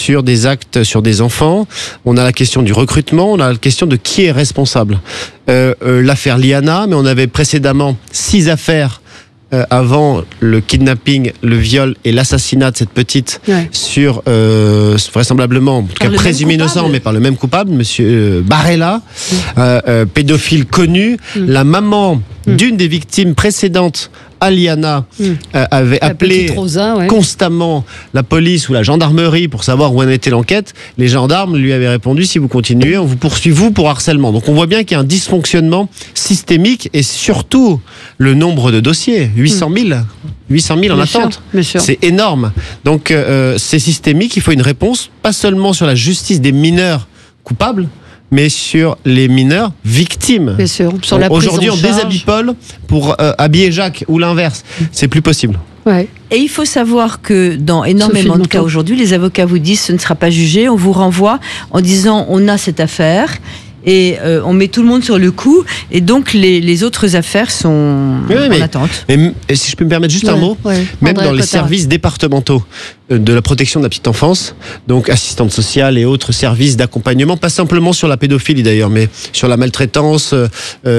sur des actes sur des enfants, on a la question du recrutement, on a la question de qui est responsable. Euh, euh, l'affaire Liana, mais on avait précédemment six affaires euh, avant le kidnapping, le viol et l'assassinat de cette petite ouais. sur euh, vraisemblablement, en tout cas présumé innocent, mais par le même coupable, monsieur Barella, mmh. euh, euh, pédophile connu, mmh. la maman mmh. d'une des victimes précédentes. Aliana mmh. euh, avait la appelé Rosa, ouais. constamment la police ou la gendarmerie pour savoir où en était l'enquête. Les gendarmes lui avaient répondu: si vous continuez, on vous poursuit vous pour harcèlement. Donc on voit bien qu'il y a un dysfonctionnement systémique et surtout le nombre de dossiers, huit cent mille. huit cent mille en attente. C'est énorme. Donc euh, c'est systémique, il faut une réponse, pas seulement sur la justice des mineurs coupables, mais sur les mineurs victimes. Bien sûr. Sur la Aujourd'hui, on déshabille Paul pour euh, habiller Jacques ou l'inverse. C'est plus possible. Ouais. Et il faut savoir que dans énormément de cas aujourd'hui, les avocats vous disent ce ne sera pas jugé, on vous renvoie en disant on a cette affaire. Et euh, on met tout le monde sur le coup, et donc les, les autres affaires sont oui, oui, en mais, attente. Mais, et si je peux me permettre juste ouais, un mot, ouais. même André dans les Cotard. services départementaux de la protection de la petite enfance, donc assistante sociale et autres services d'accompagnement, pas simplement sur la pédophilie d'ailleurs, mais sur la maltraitance, euh,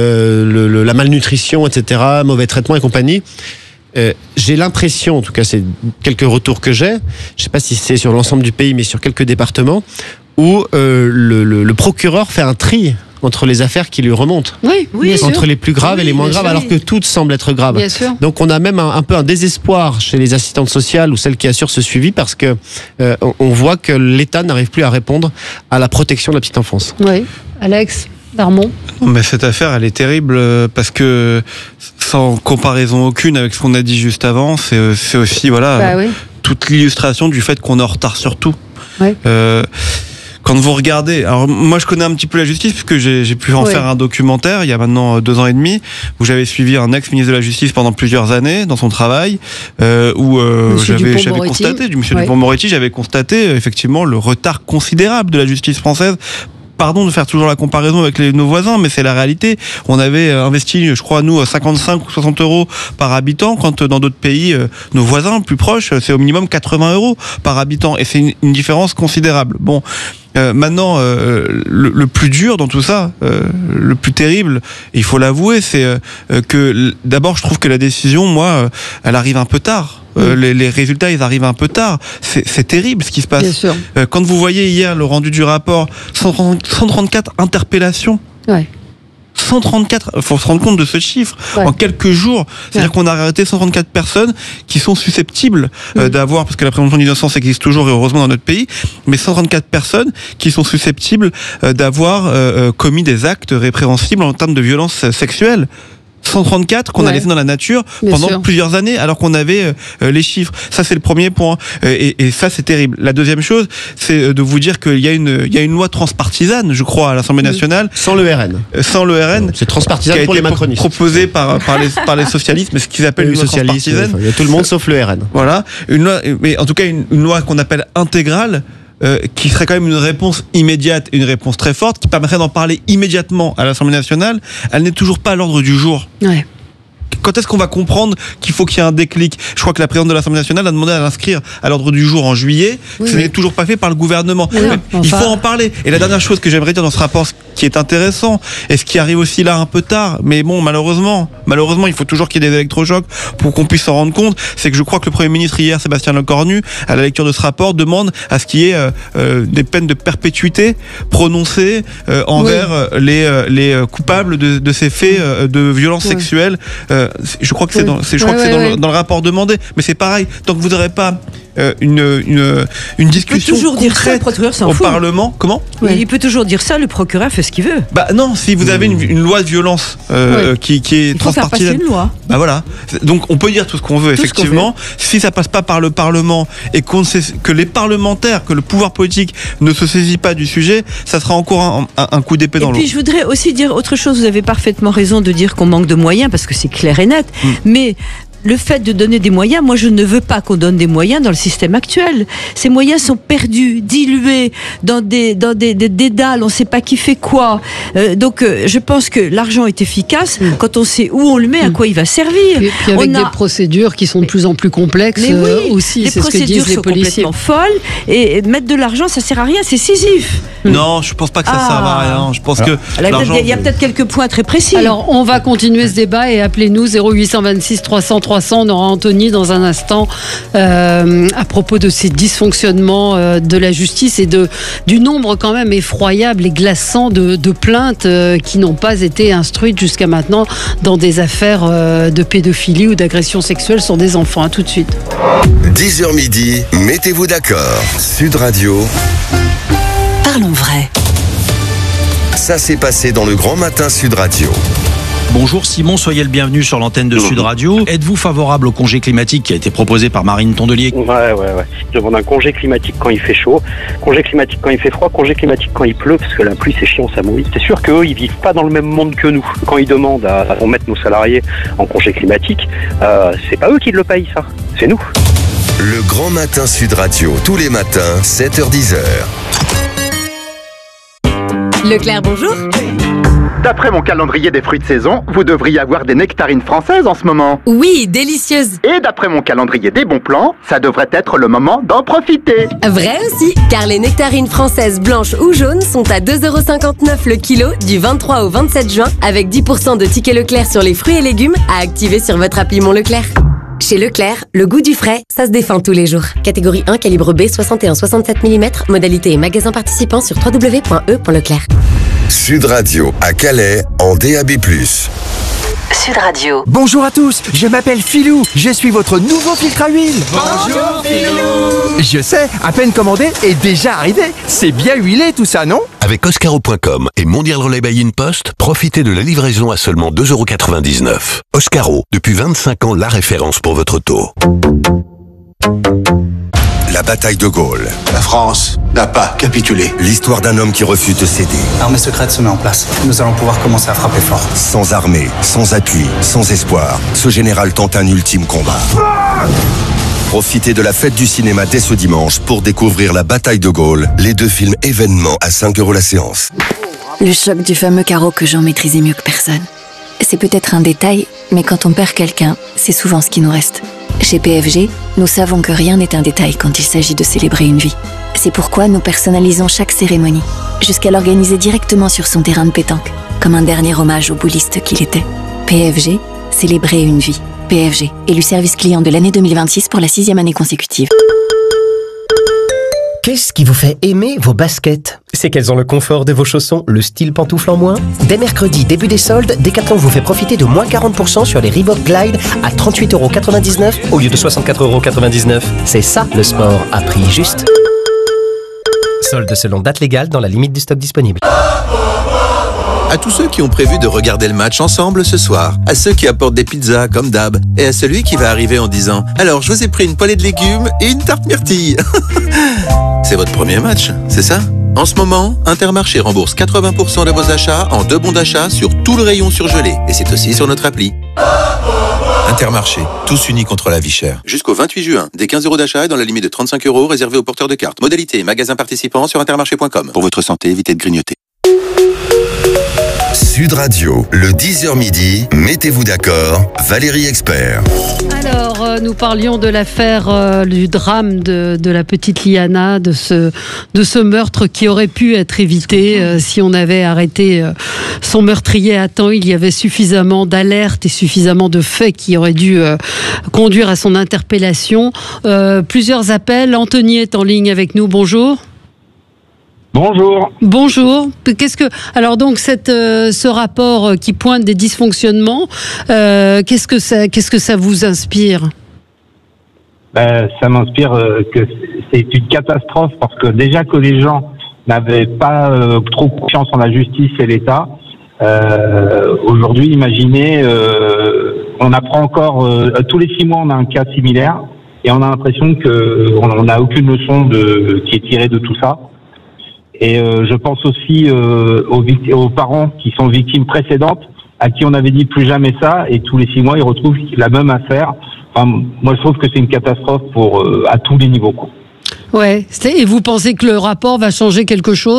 le, le, la malnutrition, et cetera, mauvais traitement et compagnie. Euh, j'ai l'impression, en tout cas c'est quelques retours que j'ai, je ne sais pas si c'est sur l'ensemble du pays, mais sur quelques départements, où euh, le, le, le procureur fait un tri entre les affaires qui lui remontent. Oui, oui, entre sûr. les plus graves oui, et les moins graves, sûr, alors oui. que toutes semblent être graves. Bien sûr. Donc on a même un, un peu un désespoir chez les assistantes sociales ou celles qui assurent ce suivi, parce que euh, on, on voit que l'État n'arrive plus à répondre à la protection de la petite enfance. Oui, Alex Darmon. Mais cette affaire, elle est terrible parce que, sans comparaison aucune avec ce qu'on a dit juste avant, c'est, c'est aussi voilà bah, oui. toute l'illustration du fait qu'on est en retard sur tout. Oui. Euh, Quand vous regardez, alors moi je connais un petit peu la justice puisque j'ai, j'ai pu en oui. faire un documentaire il y a maintenant deux ans et demi où j'avais suivi un ex-ministre de la Justice pendant plusieurs années dans son travail euh, où euh, j'avais, j'avais constaté, du monsieur oui. Dupond-Moretti, j'avais constaté euh, effectivement le retard considérable de la justice française. Pardon de faire toujours la comparaison avec les, nos voisins, mais c'est la réalité. On avait investi, je crois, nous, cinquante-cinq ou soixante euros par habitant, quand dans d'autres pays, nos voisins plus proches, c'est au minimum quatre-vingts euros par habitant. Et c'est une, une différence considérable. Bon, euh, maintenant, euh, le, le plus dur dans tout ça, euh, le plus terrible, il faut l'avouer, c'est euh, que d'abord, je trouve que la décision, moi, elle arrive un peu tard. Euh, les, les résultats, ils arrivent un peu tard. C'est, c'est terrible ce qui se passe. Bien sûr. Euh, quand vous voyez hier le rendu du rapport, cent trente-quatre interpellations. Ouais. cent trente-quatre, il faut se rendre compte de ce chiffre, ouais. en quelques jours. C'est-à-dire ouais. qu'on a arrêté cent trente-quatre personnes qui sont susceptibles euh, mmh. d'avoir, parce que la présomption d'innocence existe toujours et heureusement dans notre pays, mais cent trente-quatre personnes qui sont susceptibles euh, d'avoir euh, commis des actes répréhensibles en termes de violence sexuelle. cent trente-quatre qu'on ouais. a laissé dans la nature Bien pendant sûr. plusieurs années alors qu'on avait euh, les chiffres. Ça c'est le premier point euh, et, et ça c'est terrible. La deuxième chose c'est de vous dire qu'il y a une il y a une loi transpartisane je crois à l'Assemblée nationale sans le R N. Euh, sans le R N. C'est transpartisan pour les macronistes. Proposé par par les par les socialistes mais ce qu'ils appellent une loi transpartisane. Il y a tout le monde sauf le R N. Voilà, une loi mais en tout cas une, une loi qu'on appelle intégrale. Euh, qui serait quand même une réponse immédiate et une réponse très forte, qui permettrait d'en parler immédiatement à l'Assemblée nationale, elle n'est toujours pas à l'ordre du jour. Ouais. Quand est-ce qu'on va comprendre qu'il faut qu'il y ait un déclic ? Je crois que la présidente de l'Assemblée nationale a demandé à l'inscrire à l'ordre du jour en juillet. Oui, ce oui. n'est toujours pas fait par le gouvernement. Mais non, Mais il faut en parler. Et la dernière chose que j'aimerais dire dans ce rapport, ce qui est intéressant, et ce qui arrive aussi là un peu tard, mais bon, malheureusement, malheureusement, il faut toujours qu'il y ait des électrochocs pour qu'on puisse s'en rendre compte, c'est que je crois que le Premier ministre hier, Sébastien Lecornu, à la lecture de ce rapport, demande à ce qu'il y ait euh, euh, des peines de perpétuité prononcées euh, envers oui. les, euh, les coupables de, de ces faits euh, de violences oui. sexuelles. Euh, je crois que c'est, dans, c'est, je crois ouais, que c'est ouais, dans, ouais. le, dans le rapport demandé, mais c'est pareil, tant que vous n'aurez pas euh, une, une, une discussion toujours concrète dire ça, au fout. Parlement, comment oui. Il peut toujours dire ça, le procureur fait ce qu'il veut. Bah non, si vous avez une, une loi de violence euh, ouais. qui, qui est transpartisane, une loi. Bah voilà. Donc on peut dire tout ce qu'on veut, tout effectivement. Qu'on si ça passe pas par le Parlement et qu'on sait que les parlementaires, que le pouvoir politique ne se saisit pas du sujet, ça sera encore un, un, un coup d'épée et dans l'eau. Et puis je voudrais aussi dire autre chose. Vous avez parfaitement raison de dire qu'on manque de moyens parce que c'est clair et net. Mm. Mais le fait de donner des moyens, moi je ne veux pas qu'on donne des moyens dans le système actuel. Ces moyens sont perdus, dilués dans des dans des, des dédales, on ne sait pas qui fait quoi. Euh, donc euh, je pense que l'argent est efficace mmh. quand on sait où on le met, à quoi il va servir. Et puis avec on a... des procédures qui sont de plus en plus complexes mais oui, euh, aussi. Les c'est procédures ce que disent les sont policiers. complètement folles et mettre de l'argent, ça sert à rien, c'est Sisyphe. Non, je pense pas que ça ah. serve à rien. Je pense Alors, que l'argent... il y a peut-être quelques points très précis. Alors on va continuer ce débat et appelez-nous zéro huit cent vingt-six trois cents trois cents. On aura Anthony dans un instant euh, à propos de ces dysfonctionnements euh, de la justice et de du nombre quand même effroyable et glaçant de, de plaintes euh, qui n'ont pas été instruites jusqu'à maintenant dans des affaires euh, de pédophilie ou d'agression sexuelle sur des enfants. À tout de suite. dix heures midi, mettez-vous d'accord. Sud Radio. Parlons vrai. Ça s'est passé dans le Grand Matin Sud Radio. Bonjour Simon, soyez le bienvenu sur l'antenne de Sud Radio. Êtes-vous favorable au congé climatique qui a été proposé par Marine Tondelier ? Ouais, ouais, ouais. Je demande un congé climatique quand il fait chaud, congé climatique quand il fait froid, congé climatique quand il pleut, parce que la pluie c'est chiant, ça mouille. C'est sûr qu'eux, ils vivent pas dans le même monde que nous. Quand ils demandent à, à mettre nos salariés en congé climatique, euh, c'est pas eux qui le payent, ça. C'est nous. Le Grand Matin Sud Radio, tous les matins, sept heures dix heures. Leclerc, bonjour. D'après mon calendrier des fruits de saison, vous devriez avoir des nectarines françaises en ce moment. Oui, délicieuses. Et d'après mon calendrier des bons plans, ça devrait être le moment d'en profiter. Vrai aussi, car les nectarines françaises blanches ou jaunes sont à deux euros cinquante-neuf le kilo du vingt-trois au vingt-sept juin, avec dix pour cent de tickets Leclerc sur les fruits et légumes à activer sur votre appli Mon Leclerc. Chez Leclerc, le goût du frais, ça se défend tous les jours. Catégorie un, calibre B, soixante et un soixante-sept millimètres. Modalité et magasin participant sur w w w point e point leclerc. Sud Radio à Calais en D A B plus. Sud Radio. Bonjour à tous, je m'appelle Philou, je suis votre nouveau filtre à huile. Bonjour Philou. Je sais, à peine commandé et déjà arrivé. C'est bien huilé tout ça, non ? Avec Oscaro point com et Mondial Relay by InPost, profitez de la livraison à seulement deux euros quatre-vingt-dix-neuf. Oscaro, depuis vingt-cinq ans, la référence pour votre taux. La bataille de Gaulle. La France n'a pas capitulé. L'histoire d'un homme qui refuse de céder. L'armée secrète se met en place. Nous allons pouvoir commencer à frapper fort. Sans armée, sans appui, sans espoir, ce général tente un ultime combat. Ah ! Profitez de la fête du cinéma dès ce dimanche pour découvrir La bataille de Gaulle, les deux films événements à cinq euros la séance. Le choc du fameux carreau que Jean maîtrisait mieux que personne. C'est peut-être un détail, mais quand on perd quelqu'un, c'est souvent ce qui nous reste. Chez P F G, nous savons que rien n'est un détail quand il s'agit de célébrer une vie. C'est pourquoi nous personnalisons chaque cérémonie, jusqu'à l'organiser directement sur son terrain de pétanque, comme un dernier hommage au bouliste qu'il était. P F G, célébrer une vie. P F G, élu service client de l'année deux mille vingt-six pour la sixième année consécutive. Qu'est-ce qui vous fait aimer vos baskets ? C'est qu'elles ont le confort de vos chaussons, le style pantoufle en moins ? Dès mercredi, début des soldes, Decathlon vous fait profiter de moins quarante pour cent sur les Reebok Glide à trente-huit euros quatre-vingt-dix-neuf au lieu de soixante-quatre euros quatre-vingt-dix-neuf. C'est ça le sport à prix juste. Soldes selon date légale dans la limite du stock disponible. À tous ceux qui ont prévu de regarder le match ensemble ce soir, à ceux qui apportent des pizzas comme d'hab, et à celui qui va arriver en disant « Alors, je vous ai pris une poêlée de légumes et une tarte myrtille !» C'est votre premier match, c'est ça ? En ce moment, Intermarché rembourse quatre-vingts pour cent de vos achats en deux bons d'achat sur tout le rayon surgelé, et c'est aussi sur notre appli. Intermarché, tous unis contre la vie chère. Jusqu'au vingt-huit juin, des quinze euros d'achat et dans la limite de trente-cinq euros réservés aux porteurs de cartes. Modalité, magasin participant sur intermarché point com. Pour votre santé, évitez de grignoter. Sud Radio, le dix heures midi, mettez-vous d'accord, Valérie Expert. Alors, euh, nous parlions de l'affaire, euh, du drame de, de la petite Liana, de ce, de ce meurtre qui aurait pu être évité euh, si on avait arrêté euh, son meurtrier à temps. Il y avait suffisamment d'alertes et suffisamment de faits qui auraient dû euh, conduire à son interpellation. Euh, plusieurs appels. Anthony est en ligne avec nous. Bonjour. Bonjour. Bonjour. Qu'est-ce que alors donc cette euh, ce rapport qui pointe des dysfonctionnements, euh, qu'est-ce que ça qu'est-ce que ça vous inspire? Ben, ça m'inspire euh, que c'est une catastrophe parce que déjà que les gens n'avaient pas euh, trop confiance en la justice et l'État. Euh, aujourd'hui, imaginez, euh, on apprend encore euh, tous les six mois, on a un cas similaire et on a l'impression que on n'a aucune leçon de qui est tirée de tout ça. Et euh, je pense aussi euh, aux, aux parents qui sont victimes précédentes à qui on avait dit plus jamais ça, et tous les six mois, ils retrouvent la même affaire. Enfin, moi, je trouve que c'est une catastrophe pour euh, à tous les niveaux, quoi. Ouais. Et vous pensez que le rapport va changer quelque chose ?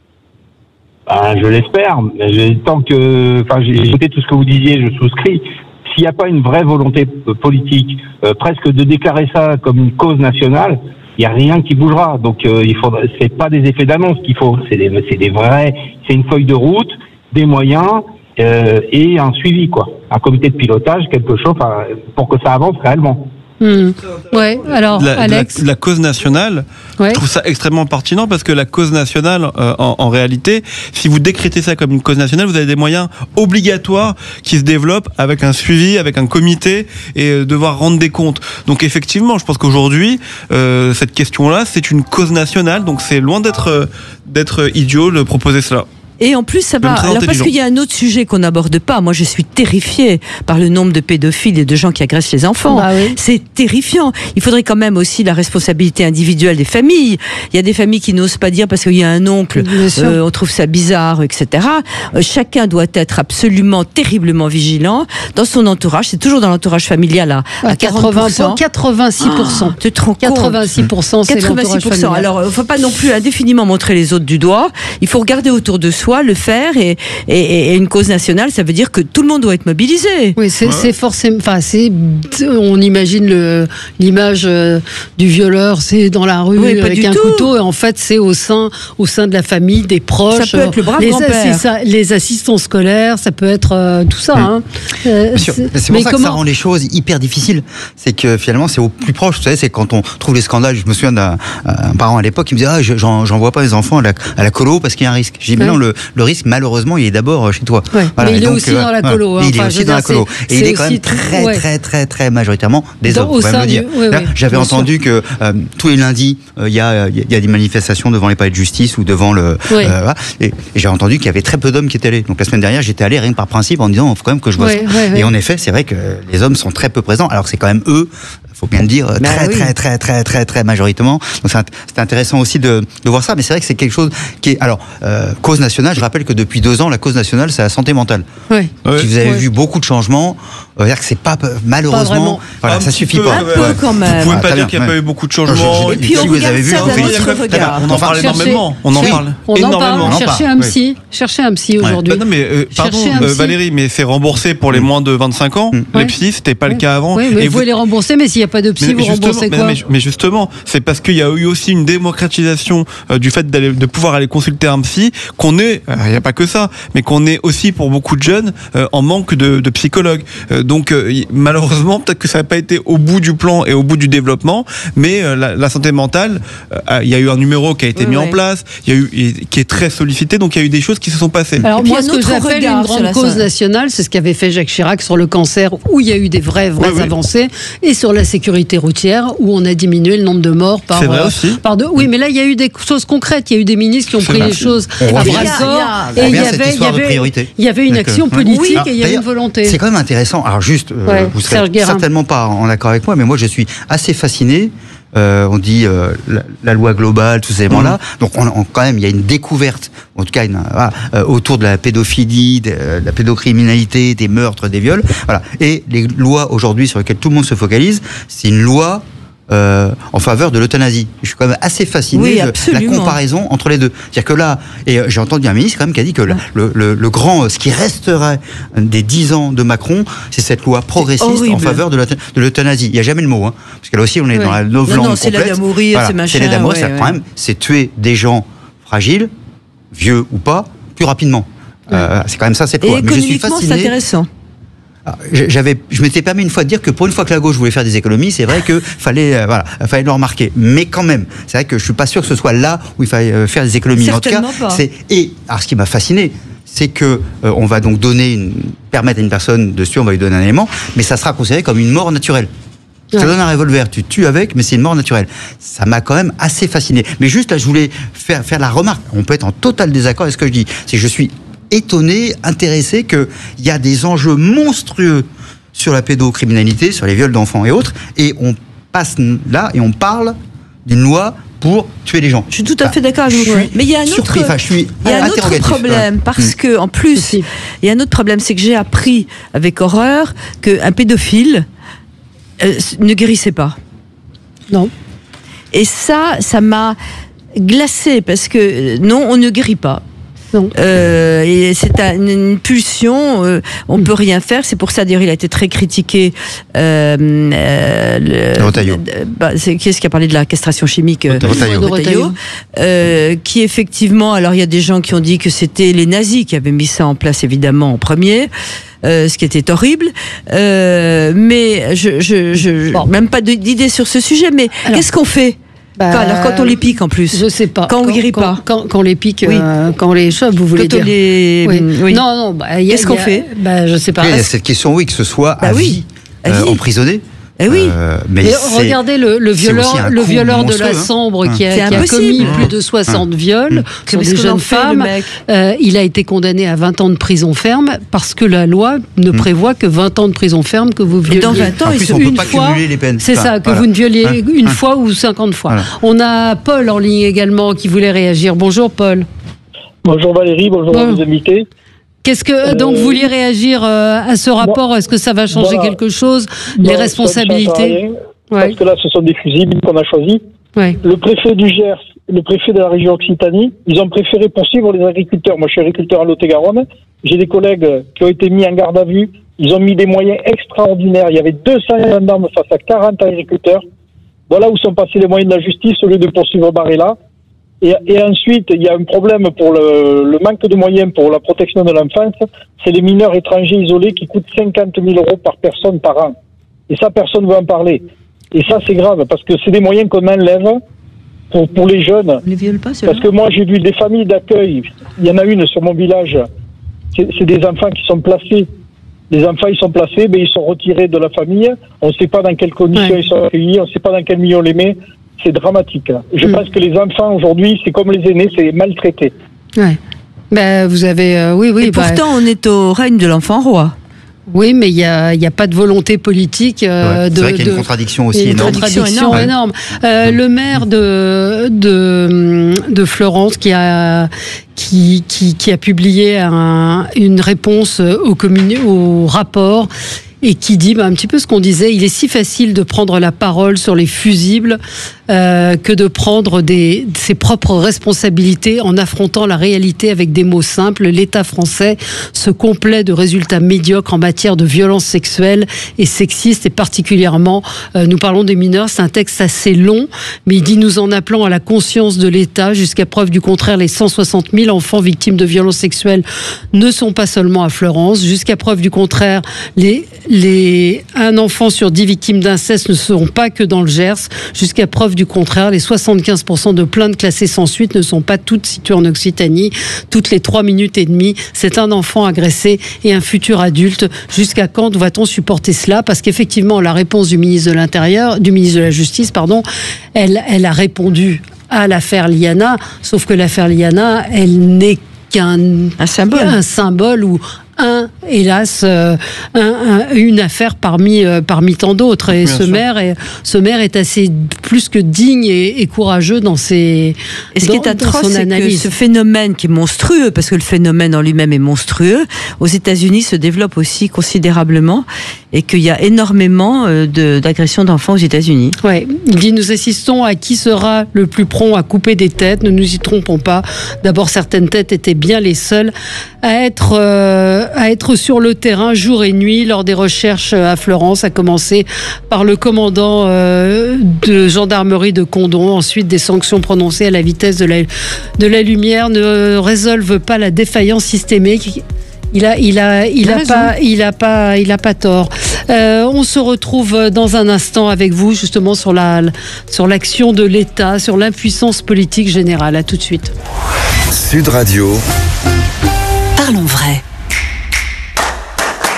Ben, je l'espère. Mais tant que, enfin, j'ai écouté tout ce que vous disiez, je souscris. S'il n'y a pas une vraie volonté politique, euh, presque de déclarer ça comme une cause nationale, il n'y a rien qui bougera. Donc, euh, il faut, c'est pas des effets d'annonce qu'il faut, c'est des, c'est des vrais, c'est une feuille de route, des moyens euh, et un suivi, quoi. Un comité de pilotage, quelque chose, enfin, pour que ça avance réellement. Mmh. Ouais, alors la, Alex, la, la cause nationale, ouais. Je trouve ça extrêmement pertinent parce que la cause nationale, euh, en, en réalité, si vous décrétez ça comme une cause nationale, vous avez des moyens obligatoires qui se développent avec un suivi, avec un comité et euh, devoir rendre des comptes. Donc effectivement, je pense qu'aujourd'hui, euh, cette question-là, c'est une cause nationale, donc c'est loin d'être euh, d'être idiot de proposer cela. Et en plus, ça va. Alors, parce qu'il y a un autre sujet qu'on n'aborde pas. Moi, je suis terrifiée par le nombre de pédophiles et de gens qui agressent les enfants. Bah oui. C'est terrifiant. Il faudrait quand même aussi la responsabilité individuelle des familles. Il y a des familles qui n'osent pas dire parce qu'il y a un oncle, euh, on trouve ça bizarre, et cetera. Euh, chacun doit être absolument terriblement vigilant dans son entourage. C'est toujours dans l'entourage familial à, à quarante pour cent. quatre-vingt-six pour cent. Ah, tu te rends compte ? quatre-vingt-six pour cent, c'est l'entourage familial. Alors, il ne faut pas non plus indéfiniment montrer les autres du doigt. Il faut regarder autour de soi, le faire, et, et, et une cause nationale, ça veut dire que tout le monde doit être mobilisé. Oui, c'est, ouais. c'est forcément, enfin, c'est, on imagine le, l'image euh, du violeur, c'est dans la rue oui, avec un tout. couteau, et en fait, c'est au sein, au sein de la famille, des proches. Ça peut être le brave les, grand-père. Ça, les assistants scolaires, ça peut être euh, tout ça. Mmh. Hein. Euh, c'est, c'est pour ça comment... que ça rend les choses hyper difficiles. C'est que finalement, c'est au plus proche. Vous savez, c'est quand on trouve les scandales. Je me souviens d'un un parent à l'époque qui me disait ah, j'en, j'envoie pas les enfants à la, à la colo parce qu'il y a un risque. J'ai dit, mais non, le, le risque, malheureusement, il est d'abord chez toi. Ouais, voilà, mais il est donc, aussi euh, dans la colo. Voilà. Hein, il est aussi dans la colo. Et il est quand même très, ouais. très, très, très majoritairement des dans, hommes, faut quand même le dire. Oui, Là, oui, j'avais entendu sûr. que euh, tous les lundis, il euh, y, a, y a des manifestations devant les palais de justice ou devant le... Oui. Euh, voilà. et, et j'ai entendu qu'il y avait très peu d'hommes qui étaient allés. Donc la semaine dernière, j'étais allé rien que par principe en disant, il faut quand même que je vois oui, ça. Oui, oui. Et en effet, c'est vrai que les hommes sont très peu présents, alors que c'est quand même eux, faut bien le dire, bah très, oui. très, très, très, très, très majoritairement. Donc c'est, c'est intéressant aussi de, de voir ça, mais c'est vrai que c'est quelque chose qui est... Alors, euh, cause nationale, je rappelle que depuis deux ans, la cause nationale, c'est la santé mentale. Oui. Si vous avez oui. vu beaucoup de changements, euh, dire que c'est pas, malheureusement, pas voilà, un ça suffit peu, pas. Un peu ouais. quand même. Vous pouvez pas ah, dire qu'il n'y a ouais. pas eu beaucoup de changements. Et puis si on vous regarde avez vu, ça hein, d'un autre regard. On en parle énormément. On en parle. On en énormément. parle. Cherchez un psy. Cherchez un psy aujourd'hui. Non mais pardon Valérie, mais c'est remboursé pour les moins de vingt-cinq ans. Les psys, c'était pas le cas avant. Oui, mais vous pouvez les rembourser, mais s'il n'y a pas de psy, vous remboursez quoi ? Mais justement, c'est parce qu'il y a eu aussi une démocratisation euh, du fait d'aller, de pouvoir aller consulter un psy, qu'on est, il euh, n'y a pas que ça, mais qu'on est aussi pour beaucoup de jeunes euh, en manque de, de psychologues. Euh, donc euh, malheureusement, peut-être que ça n'a pas été au bout du plan et au bout du développement, mais euh, la, la santé mentale, il euh, y a eu un numéro qui a été oui, mis ouais. en place, il y a eu et, qui est très sollicité, donc il y a eu des choses qui se sont passées. Alors moi, ce que j'appelle une grande cause nationale, c'est ce qu'avait fait Jacques Chirac sur le cancer, où il y a eu des vraies, vraies oui, avancées, oui. et sur la sécurité routière, où on a diminué le nombre de morts par, c'est vrai euh, aussi. par deux. Oui, mais là, il y a eu des choses concrètes. Il y a eu des ministres qui ont pris les choses à bras le corps. Et il y avait, il y avait, il y avait une action politique oui. et il y avait une volonté. C'est quand même intéressant. Alors juste, euh, ouais, vous serez certainement pas en accord avec moi, mais moi, je suis assez fasciné. Euh, on dit euh, la, la loi globale, tous ces éléments-là. Mmh. Donc, on, on, quand même, il y a une découverte, en tout cas, une, voilà, euh, autour de la pédophilie, de, de la pédocriminalité, des meurtres, des viols. Voilà. Et les lois aujourd'hui sur lesquelles tout le monde se focalise, c'est une loi Euh, en faveur de l'euthanasie. Je suis quand même assez fasciné oui, de la comparaison entre les deux. C'est-à-dire que là, et j'ai entendu un ministre quand même qui a dit que ouais. le, le, le grand, ce qui resterait des dix ans de Macron, c'est cette loi progressiste en faveur de, la, de l'euthanasie. Il n'y a jamais le mot, hein, parce que là aussi on est ouais. dans la novlangue complète. C'est l'aide à mourir, voilà, c'est machin. C'est l'aide à mourir, ouais, c'est ouais. quand même, c'est tuer des gens fragiles, vieux ou pas, plus rapidement. Ouais. Euh, c'est quand même ça cette loi. Et mais je suis économiquement, fasciné. C'est intéressant. J'avais, je m'étais permis une fois de dire que pour une fois que la gauche voulait faire des économies, c'est vrai que fallait, euh, voilà, fallait le remarquer. Mais quand même, c'est vrai que je suis pas sûr que ce soit là où il fallait euh, faire des économies. Certainement en tout cas, pas. c'est et alors ce qui m'a fasciné, c'est que euh, on va donc donner, une, permettre à une personne de tuer, on va lui donner un élément, mais ça sera considéré comme une mort naturelle. Ouais. Tu donnes un revolver, tu tues avec, mais c'est une mort naturelle. Ça m'a quand même assez fasciné. Mais juste là, je voulais faire faire la remarque. On peut être en total désaccord avec ce que je dis. C'est que je suis étonné, intéressé qu'il y a des enjeux monstrueux sur la pédocriminalité, sur les viols d'enfants et autres, et on passe là et on parle d'une loi pour tuer les gens. Je suis tout à fait d'accord avec vous. Mais il y a un autre, enfin, je suis il y a un autre problème, ouais. parce que, en plus, il y a un autre problème, c'est que j'ai appris avec horreur qu'un pédophile euh, ne guérissait pas. Non. Et ça, ça m'a glacée, parce que non, on ne guérit pas. Non. Euh, et c'est une, une pulsion, euh, on ne peut rien faire. C'est pour ça, d'ailleurs, il a été très critiqué. Euh, euh, le, Retailleau. Bah, c'est, qui est-ce qui a parlé de la castration chimique euh, Retailleau. Retailleau, euh, qui effectivement, alors il y a des gens qui ont dit que c'était les nazis qui avaient mis ça en place, évidemment, en premier. Euh, ce qui était horrible, euh, mais je, je, je bon. même pas d'idée sur ce sujet. Mais alors, qu'est-ce qu'on fait? Bah, quand, alors quand on les pique en plus, je sais pas. Quand on quand, guérit quand, pas, quand, quand on les pique, oui. euh, quand on les chope, vous voulez quand dire les... oui. Oui. Non, non. Bah, qu'est-ce qu'on fait? Bah, je sais pas. Il y a cette question, oui, que ce soit bah, à oui. vie, à euh, vie. emprisonné. Eh oui. Euh, mais mais regardez le, le violeur, le violeur de la Sambre hein. qui, a, qui a commis hein. plus de soixante hein. viols hein. sur des jeunes femmes. Euh, il a été condamné à vingt ans de prison ferme parce que la loi ne hein. prévoit que vingt ans de prison ferme que vous violez. Et dans vingt ans, en plus, on une peut pas fois, cumuler les peines. C'est enfin, ça, que voilà. vous ne violez hein. une hein. fois ou cinquante fois. Voilà. On a Paul en ligne également qui voulait réagir. Bonjour Paul. Bonjour Valérie, bonjour bon. à vos invités. Qu'est-ce que donc vous vouliez réagir euh, à ce rapport? Est-ce que ça va changer voilà. quelque chose? Non, Les responsabilités? Ouais. Parce que là, ce sont des fusibles qu'on a choisis. Ouais. Le préfet du Gers, le préfet de la région Occitanie, ils ont préféré poursuivre les agriculteurs. Moi, je suis agriculteur à Lot-et-Garonne. J'ai des collègues qui ont été mis en garde à vue. Ils ont mis des moyens extraordinaires. Il y avait deux cents gendarmes face à quarante agriculteurs. Voilà où sont passés les moyens de la justice au lieu de poursuivre Barella. Et, et ensuite, il y a un problème pour le, le manque de moyens pour la protection de l'enfance. C'est les mineurs étrangers isolés qui coûtent cinquante mille euros par personne par an. Et ça, personne ne veut en parler. Et ça, c'est grave, parce que c'est des moyens qu'on enlève pour, pour les jeunes. On les viole pas, parce que moi, j'ai vu des familles d'accueil. Il y en a une sur mon village. C'est, c'est des enfants qui sont placés. Les enfants, ils sont placés, mais ils sont retirés de la famille. On ne sait pas dans quelles conditions ouais. ils sont accueillis. On ne sait pas dans quel milieu on les met. C'est dramatique. Je mmh. pense que les enfants, aujourd'hui, c'est comme les aînés, c'est maltraité. Ouais. Ben, vous avez... Euh, oui, oui. Et bah, pourtant, on est au règne de l'enfant roi. Oui, mais il n'y a, y a pas de volonté politique. Euh, ouais, de, c'est vrai qu'il y a de, une contradiction aussi une énorme. contradiction énorme. énorme. Ouais. Euh, le maire de, de, de Florence qui a, qui, qui, qui a publié un, une réponse au, communi- au rapport et qui dit bah, un petit peu ce qu'on disait. Il est si facile de prendre la parole sur les fusibles euh, que de prendre des, ses propres responsabilités en affrontant la réalité avec des mots simples. L'État français se complaît de résultats médiocres en matière de violences sexuelles et sexistes, et particulièrement, euh, nous parlons des mineurs. C'est un texte assez long, mais il dit nous en appelons à la conscience de l'État. Jusqu'à preuve du contraire, les cent soixante mille enfants victimes de violences sexuelles ne sont pas seulement à Florence. Jusqu'à preuve du contraire, les Les, un enfant sur dix victimes d'inceste ne seront pas que dans le Gers. Jusqu'à preuve du contraire, les soixante-quinze pour cent de plaintes classées sans suite ne sont pas toutes situées en Occitanie. Toutes les trois minutes et demie, c'est un enfant agressé et un futur adulte. Jusqu'à quand va-t-on supporter cela? Parce qu'effectivement, la réponse du ministre de l'Intérieur, du ministre de la Justice, pardon, elle, elle a répondu à l'affaire Liana, sauf que l'affaire Liana, elle n'est qu'un un symbole, un symbole où un, hélas, euh, un, un, une affaire parmi, euh, parmi tant d'autres. Et ce maire, est, ce maire est assez plus que digne et, et courageux dans ses Et ce dans, qui est atroce, c'est que ce phénomène qui est monstrueux, parce que le phénomène en lui-même est monstrueux, aux États-Unis se développe aussi considérablement et qu'il y a énormément de, d'agressions d'enfants aux États-Unis. Ouais. Il dit nous assistons à qui sera le plus prompt à couper des têtes. Ne nous y trompons pas. D'abord, certaines têtes étaient bien les seules à être euh, à être sur le terrain jour et nuit lors des recherches à Florence, à commencer par le commandant euh, de gendarmerie de Condom. Ensuite, des sanctions prononcées à la vitesse de la, de la lumière ne résolvent pas la défaillance systémique. Il a, il a, il a pas, il a pas, il a pas tort. Euh, on se retrouve dans un instant avec vous, justement, sur la, sur l'action de l'État, sur l'impuissance politique générale. À tout de suite. Sud Radio. Parlons vrai.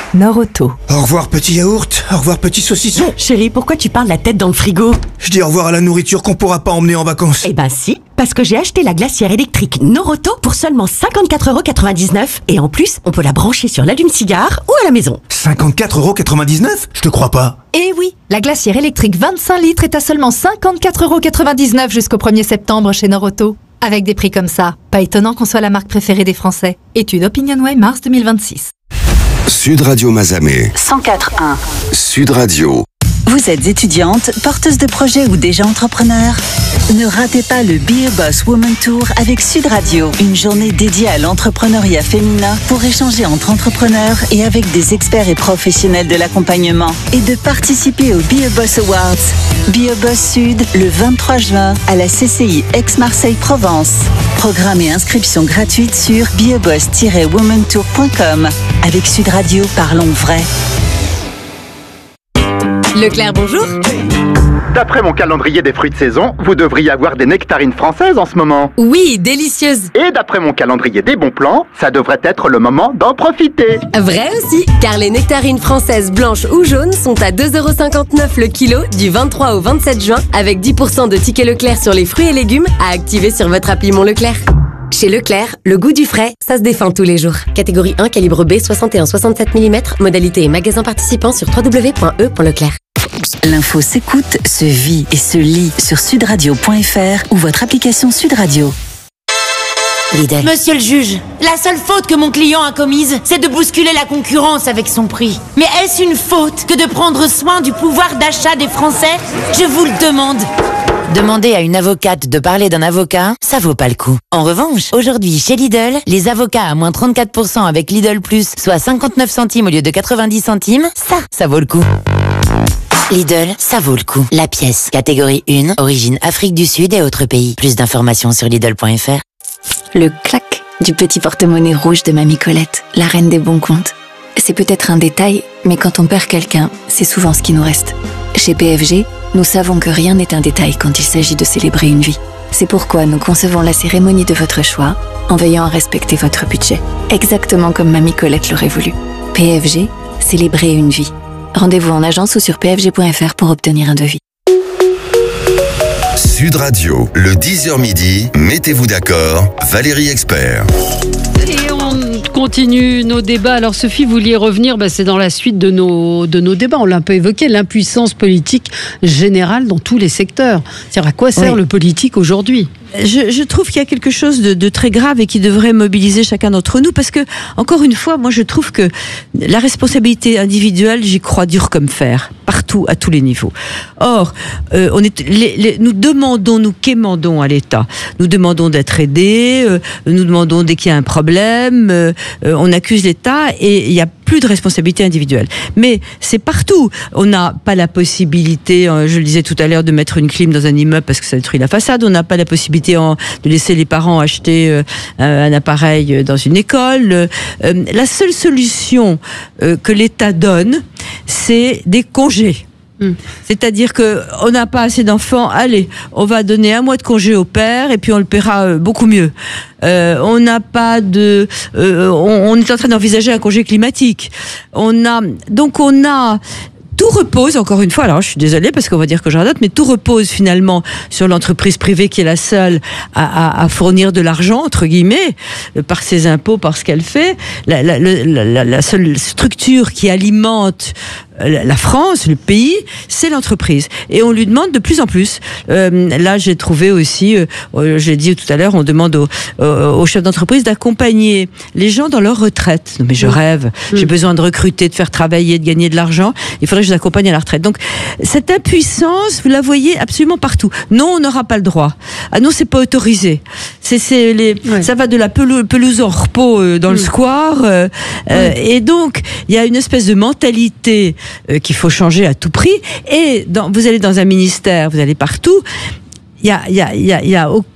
Nord-Auto. Au revoir petit yaourt, au revoir petit saucisson. Chérie, pourquoi tu parles la tête dans le frigo? Je dis au revoir à la nourriture qu'on pourra pas emmener en vacances. Eh ben si, parce que j'ai acheté la glacière électrique Nord-Auto pour seulement cinquante-quatre euros quatre-vingt-dix-neuf. Et en plus, on peut la brancher sur l'allume-cigare ou à la maison. cinquante-quatre euros quatre-vingt-dix-neuf? Je te crois pas. Eh oui, la glacière électrique vingt-cinq litres est à seulement cinquante-quatre euros quatre-vingt-dix-neuf jusqu'au premier septembre chez Nord-Auto. Avec des prix comme ça, pas étonnant qu'on soit la marque préférée des Français. Étude OpinionWay mars deux mille vingt-six. Sud Radio Mazamet. cent quatre virgule un. Sud Radio. Vous êtes étudiante, porteuse de projet ou déjà entrepreneur? Ne ratez pas le Be a Boss Woman Tour avec Sud Radio. Une journée dédiée à l'entrepreneuriat féminin pour échanger entre entrepreneurs et avec des experts et professionnels de l'accompagnement. Et de participer au Be a Boss Awards. Be a Boss Sud, le vingt-trois juin, à la C C I Aix-Marseille-Provence. Programme et inscription gratuite sur be a boss tiret woman tour point com. Avec Sud Radio, parlons vrai. Leclerc, bonjour. D'après mon calendrier des fruits de saison, vous devriez avoir des nectarines françaises en ce moment. Oui, délicieuses. Et d'après mon calendrier des bons plans, ça devrait être le moment d'en profiter. Vrai aussi, car les nectarines françaises blanches ou jaunes sont à deux euros cinquante-neuf le kilo du vingt-trois au vingt-sept juin, avec dix pour cent de tickets Leclerc sur les fruits et légumes à activer sur votre appli Mon Leclerc. Chez Leclerc, le goût du frais, ça se défend tous les jours. Catégorie un, calibre B, soixante et un virgule soixante-sept millimètres. Modalité et magasin participant sur w w w point e point leclerc. L'info s'écoute, se vit et se lit sur sudradio point f r ou votre application Sud Radio. Lidl. Monsieur le juge, la seule faute que mon client a commise, c'est de bousculer la concurrence avec son prix. Mais est-ce une faute que de prendre soin du pouvoir d'achat des Français? Je vous le demande. Demander à une avocate de parler d'un avocat, ça vaut pas le coup. En revanche, aujourd'hui chez Lidl, les avocats à moins trente-quatre pour cent avec Lidl Plus, soit cinquante-neuf centimes au lieu de quatre-vingt-dix centimes, ça, ça vaut le coup. Lidl, ça vaut le coup. La pièce, catégorie un, origine Afrique du Sud et autres pays. Plus d'informations sur Lidl point f r. Le clac du petit porte-monnaie rouge de Mamie Colette, la reine des bons comptes. C'est peut-être un détail, mais quand on perd quelqu'un, c'est souvent ce qui nous reste. Chez P F G, nous savons que rien n'est un détail quand il s'agit de célébrer une vie. C'est pourquoi nous concevons la cérémonie de votre choix en veillant à respecter votre budget. Exactement comme Mamie Colette l'aurait voulu. P F G, célébrer une vie. Rendez-vous en agence ou sur p f g point f r pour obtenir un devis. Sud Radio, le dix heures midi, mettez-vous d'accord, Valérie Expert. Et on continue nos débats. Alors Sophie, vous vouliez revenir, bah, c'est dans la suite de nos, de nos débats, on l'a un peu évoqué, l'impuissance politique générale dans tous les secteurs. C'est-à-dire à quoi sert oui. le politique aujourd'hui ? Je, je trouve qu'il y a quelque chose de, de très grave et qui devrait mobiliser chacun d'entre nous parce que, encore une fois, moi je trouve que la responsabilité individuelle, j'y crois dur comme fer, partout, à tous les niveaux. Or, euh, on est, les, les, nous demandons, nous quémandons à l'État. Nous demandons d'être aidés, euh, nous demandons dès qu'il y a un problème, euh, euh, on accuse l'État et il y a plus de responsabilité individuelle. Mais c'est partout. On n'a pas la possibilité, je le disais tout à l'heure, de mettre une clim dans un immeuble parce que ça détruit la façade. On n'a pas la possibilité de laisser les parents acheter un appareil dans une école. La seule solution que l'État donne, c'est des congés. Mmh. C'est-à-dire que on n'a pas assez d'enfants, allez, on va donner un mois de congé au père et puis on le paiera beaucoup mieux. Euh, on n'a pas de, euh, on, on est en train d'envisager un congé climatique. On a, donc on a. Tout repose, encore une fois, alors je suis désolée parce qu'on va dire que j'en note, mais tout repose finalement sur l'entreprise privée qui est la seule à, à, à fournir de l'argent, entre guillemets, par ses impôts, par ce qu'elle fait. La, la, la, la seule structure qui alimente la France, le pays, c'est l'entreprise. Et on lui demande de plus en plus. Euh, là, j'ai trouvé aussi, euh, j'ai dit tout à l'heure, on demande aux, aux chefs d'entreprise d'accompagner les gens dans leur retraite. Non mais je rêve, j'ai besoin de recruter, de faire travailler, de gagner de l'argent. Il faudrait que je les accompagne à la retraite. Donc, cette impuissance, vous la voyez absolument partout. Non, on n'aura pas le droit. Ah non, c'est pas autorisé. C'est, c'est les, ouais. Ça va de la pelou, pelouse en repos euh, dans mmh. le square. Euh, ouais. euh, et donc, il y a une espèce de mentalité euh, qu'il faut changer à tout prix. Et dans, vous allez dans un ministère, vous allez partout. Il y a, il y a, il y a, il y a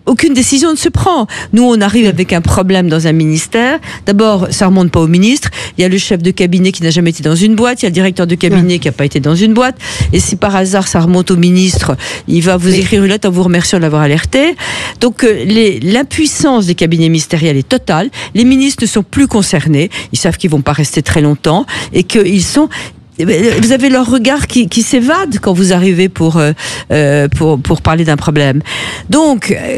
aucune décision ne se prend. Nous, on arrive avec un problème dans un ministère. D'abord, ça remonte pas au ministre. Il y a le chef de cabinet qui n'a jamais été dans une boîte. Il y a le directeur de cabinet ouais. qui n'a pas été dans une boîte. Et si par hasard ça remonte au ministre, il va vous Mais... écrire une lettre en vous remerciant de l'avoir alerté. Donc, euh, les, l'impuissance des cabinets ministériels est totale. Les ministres ne sont plus concernés. Ils savent qu'ils vont pas rester très longtemps et qu'ils sont... Vous avez leur regard qui, qui s'évade quand vous arrivez pour, euh, pour, pour parler d'un problème. Donc,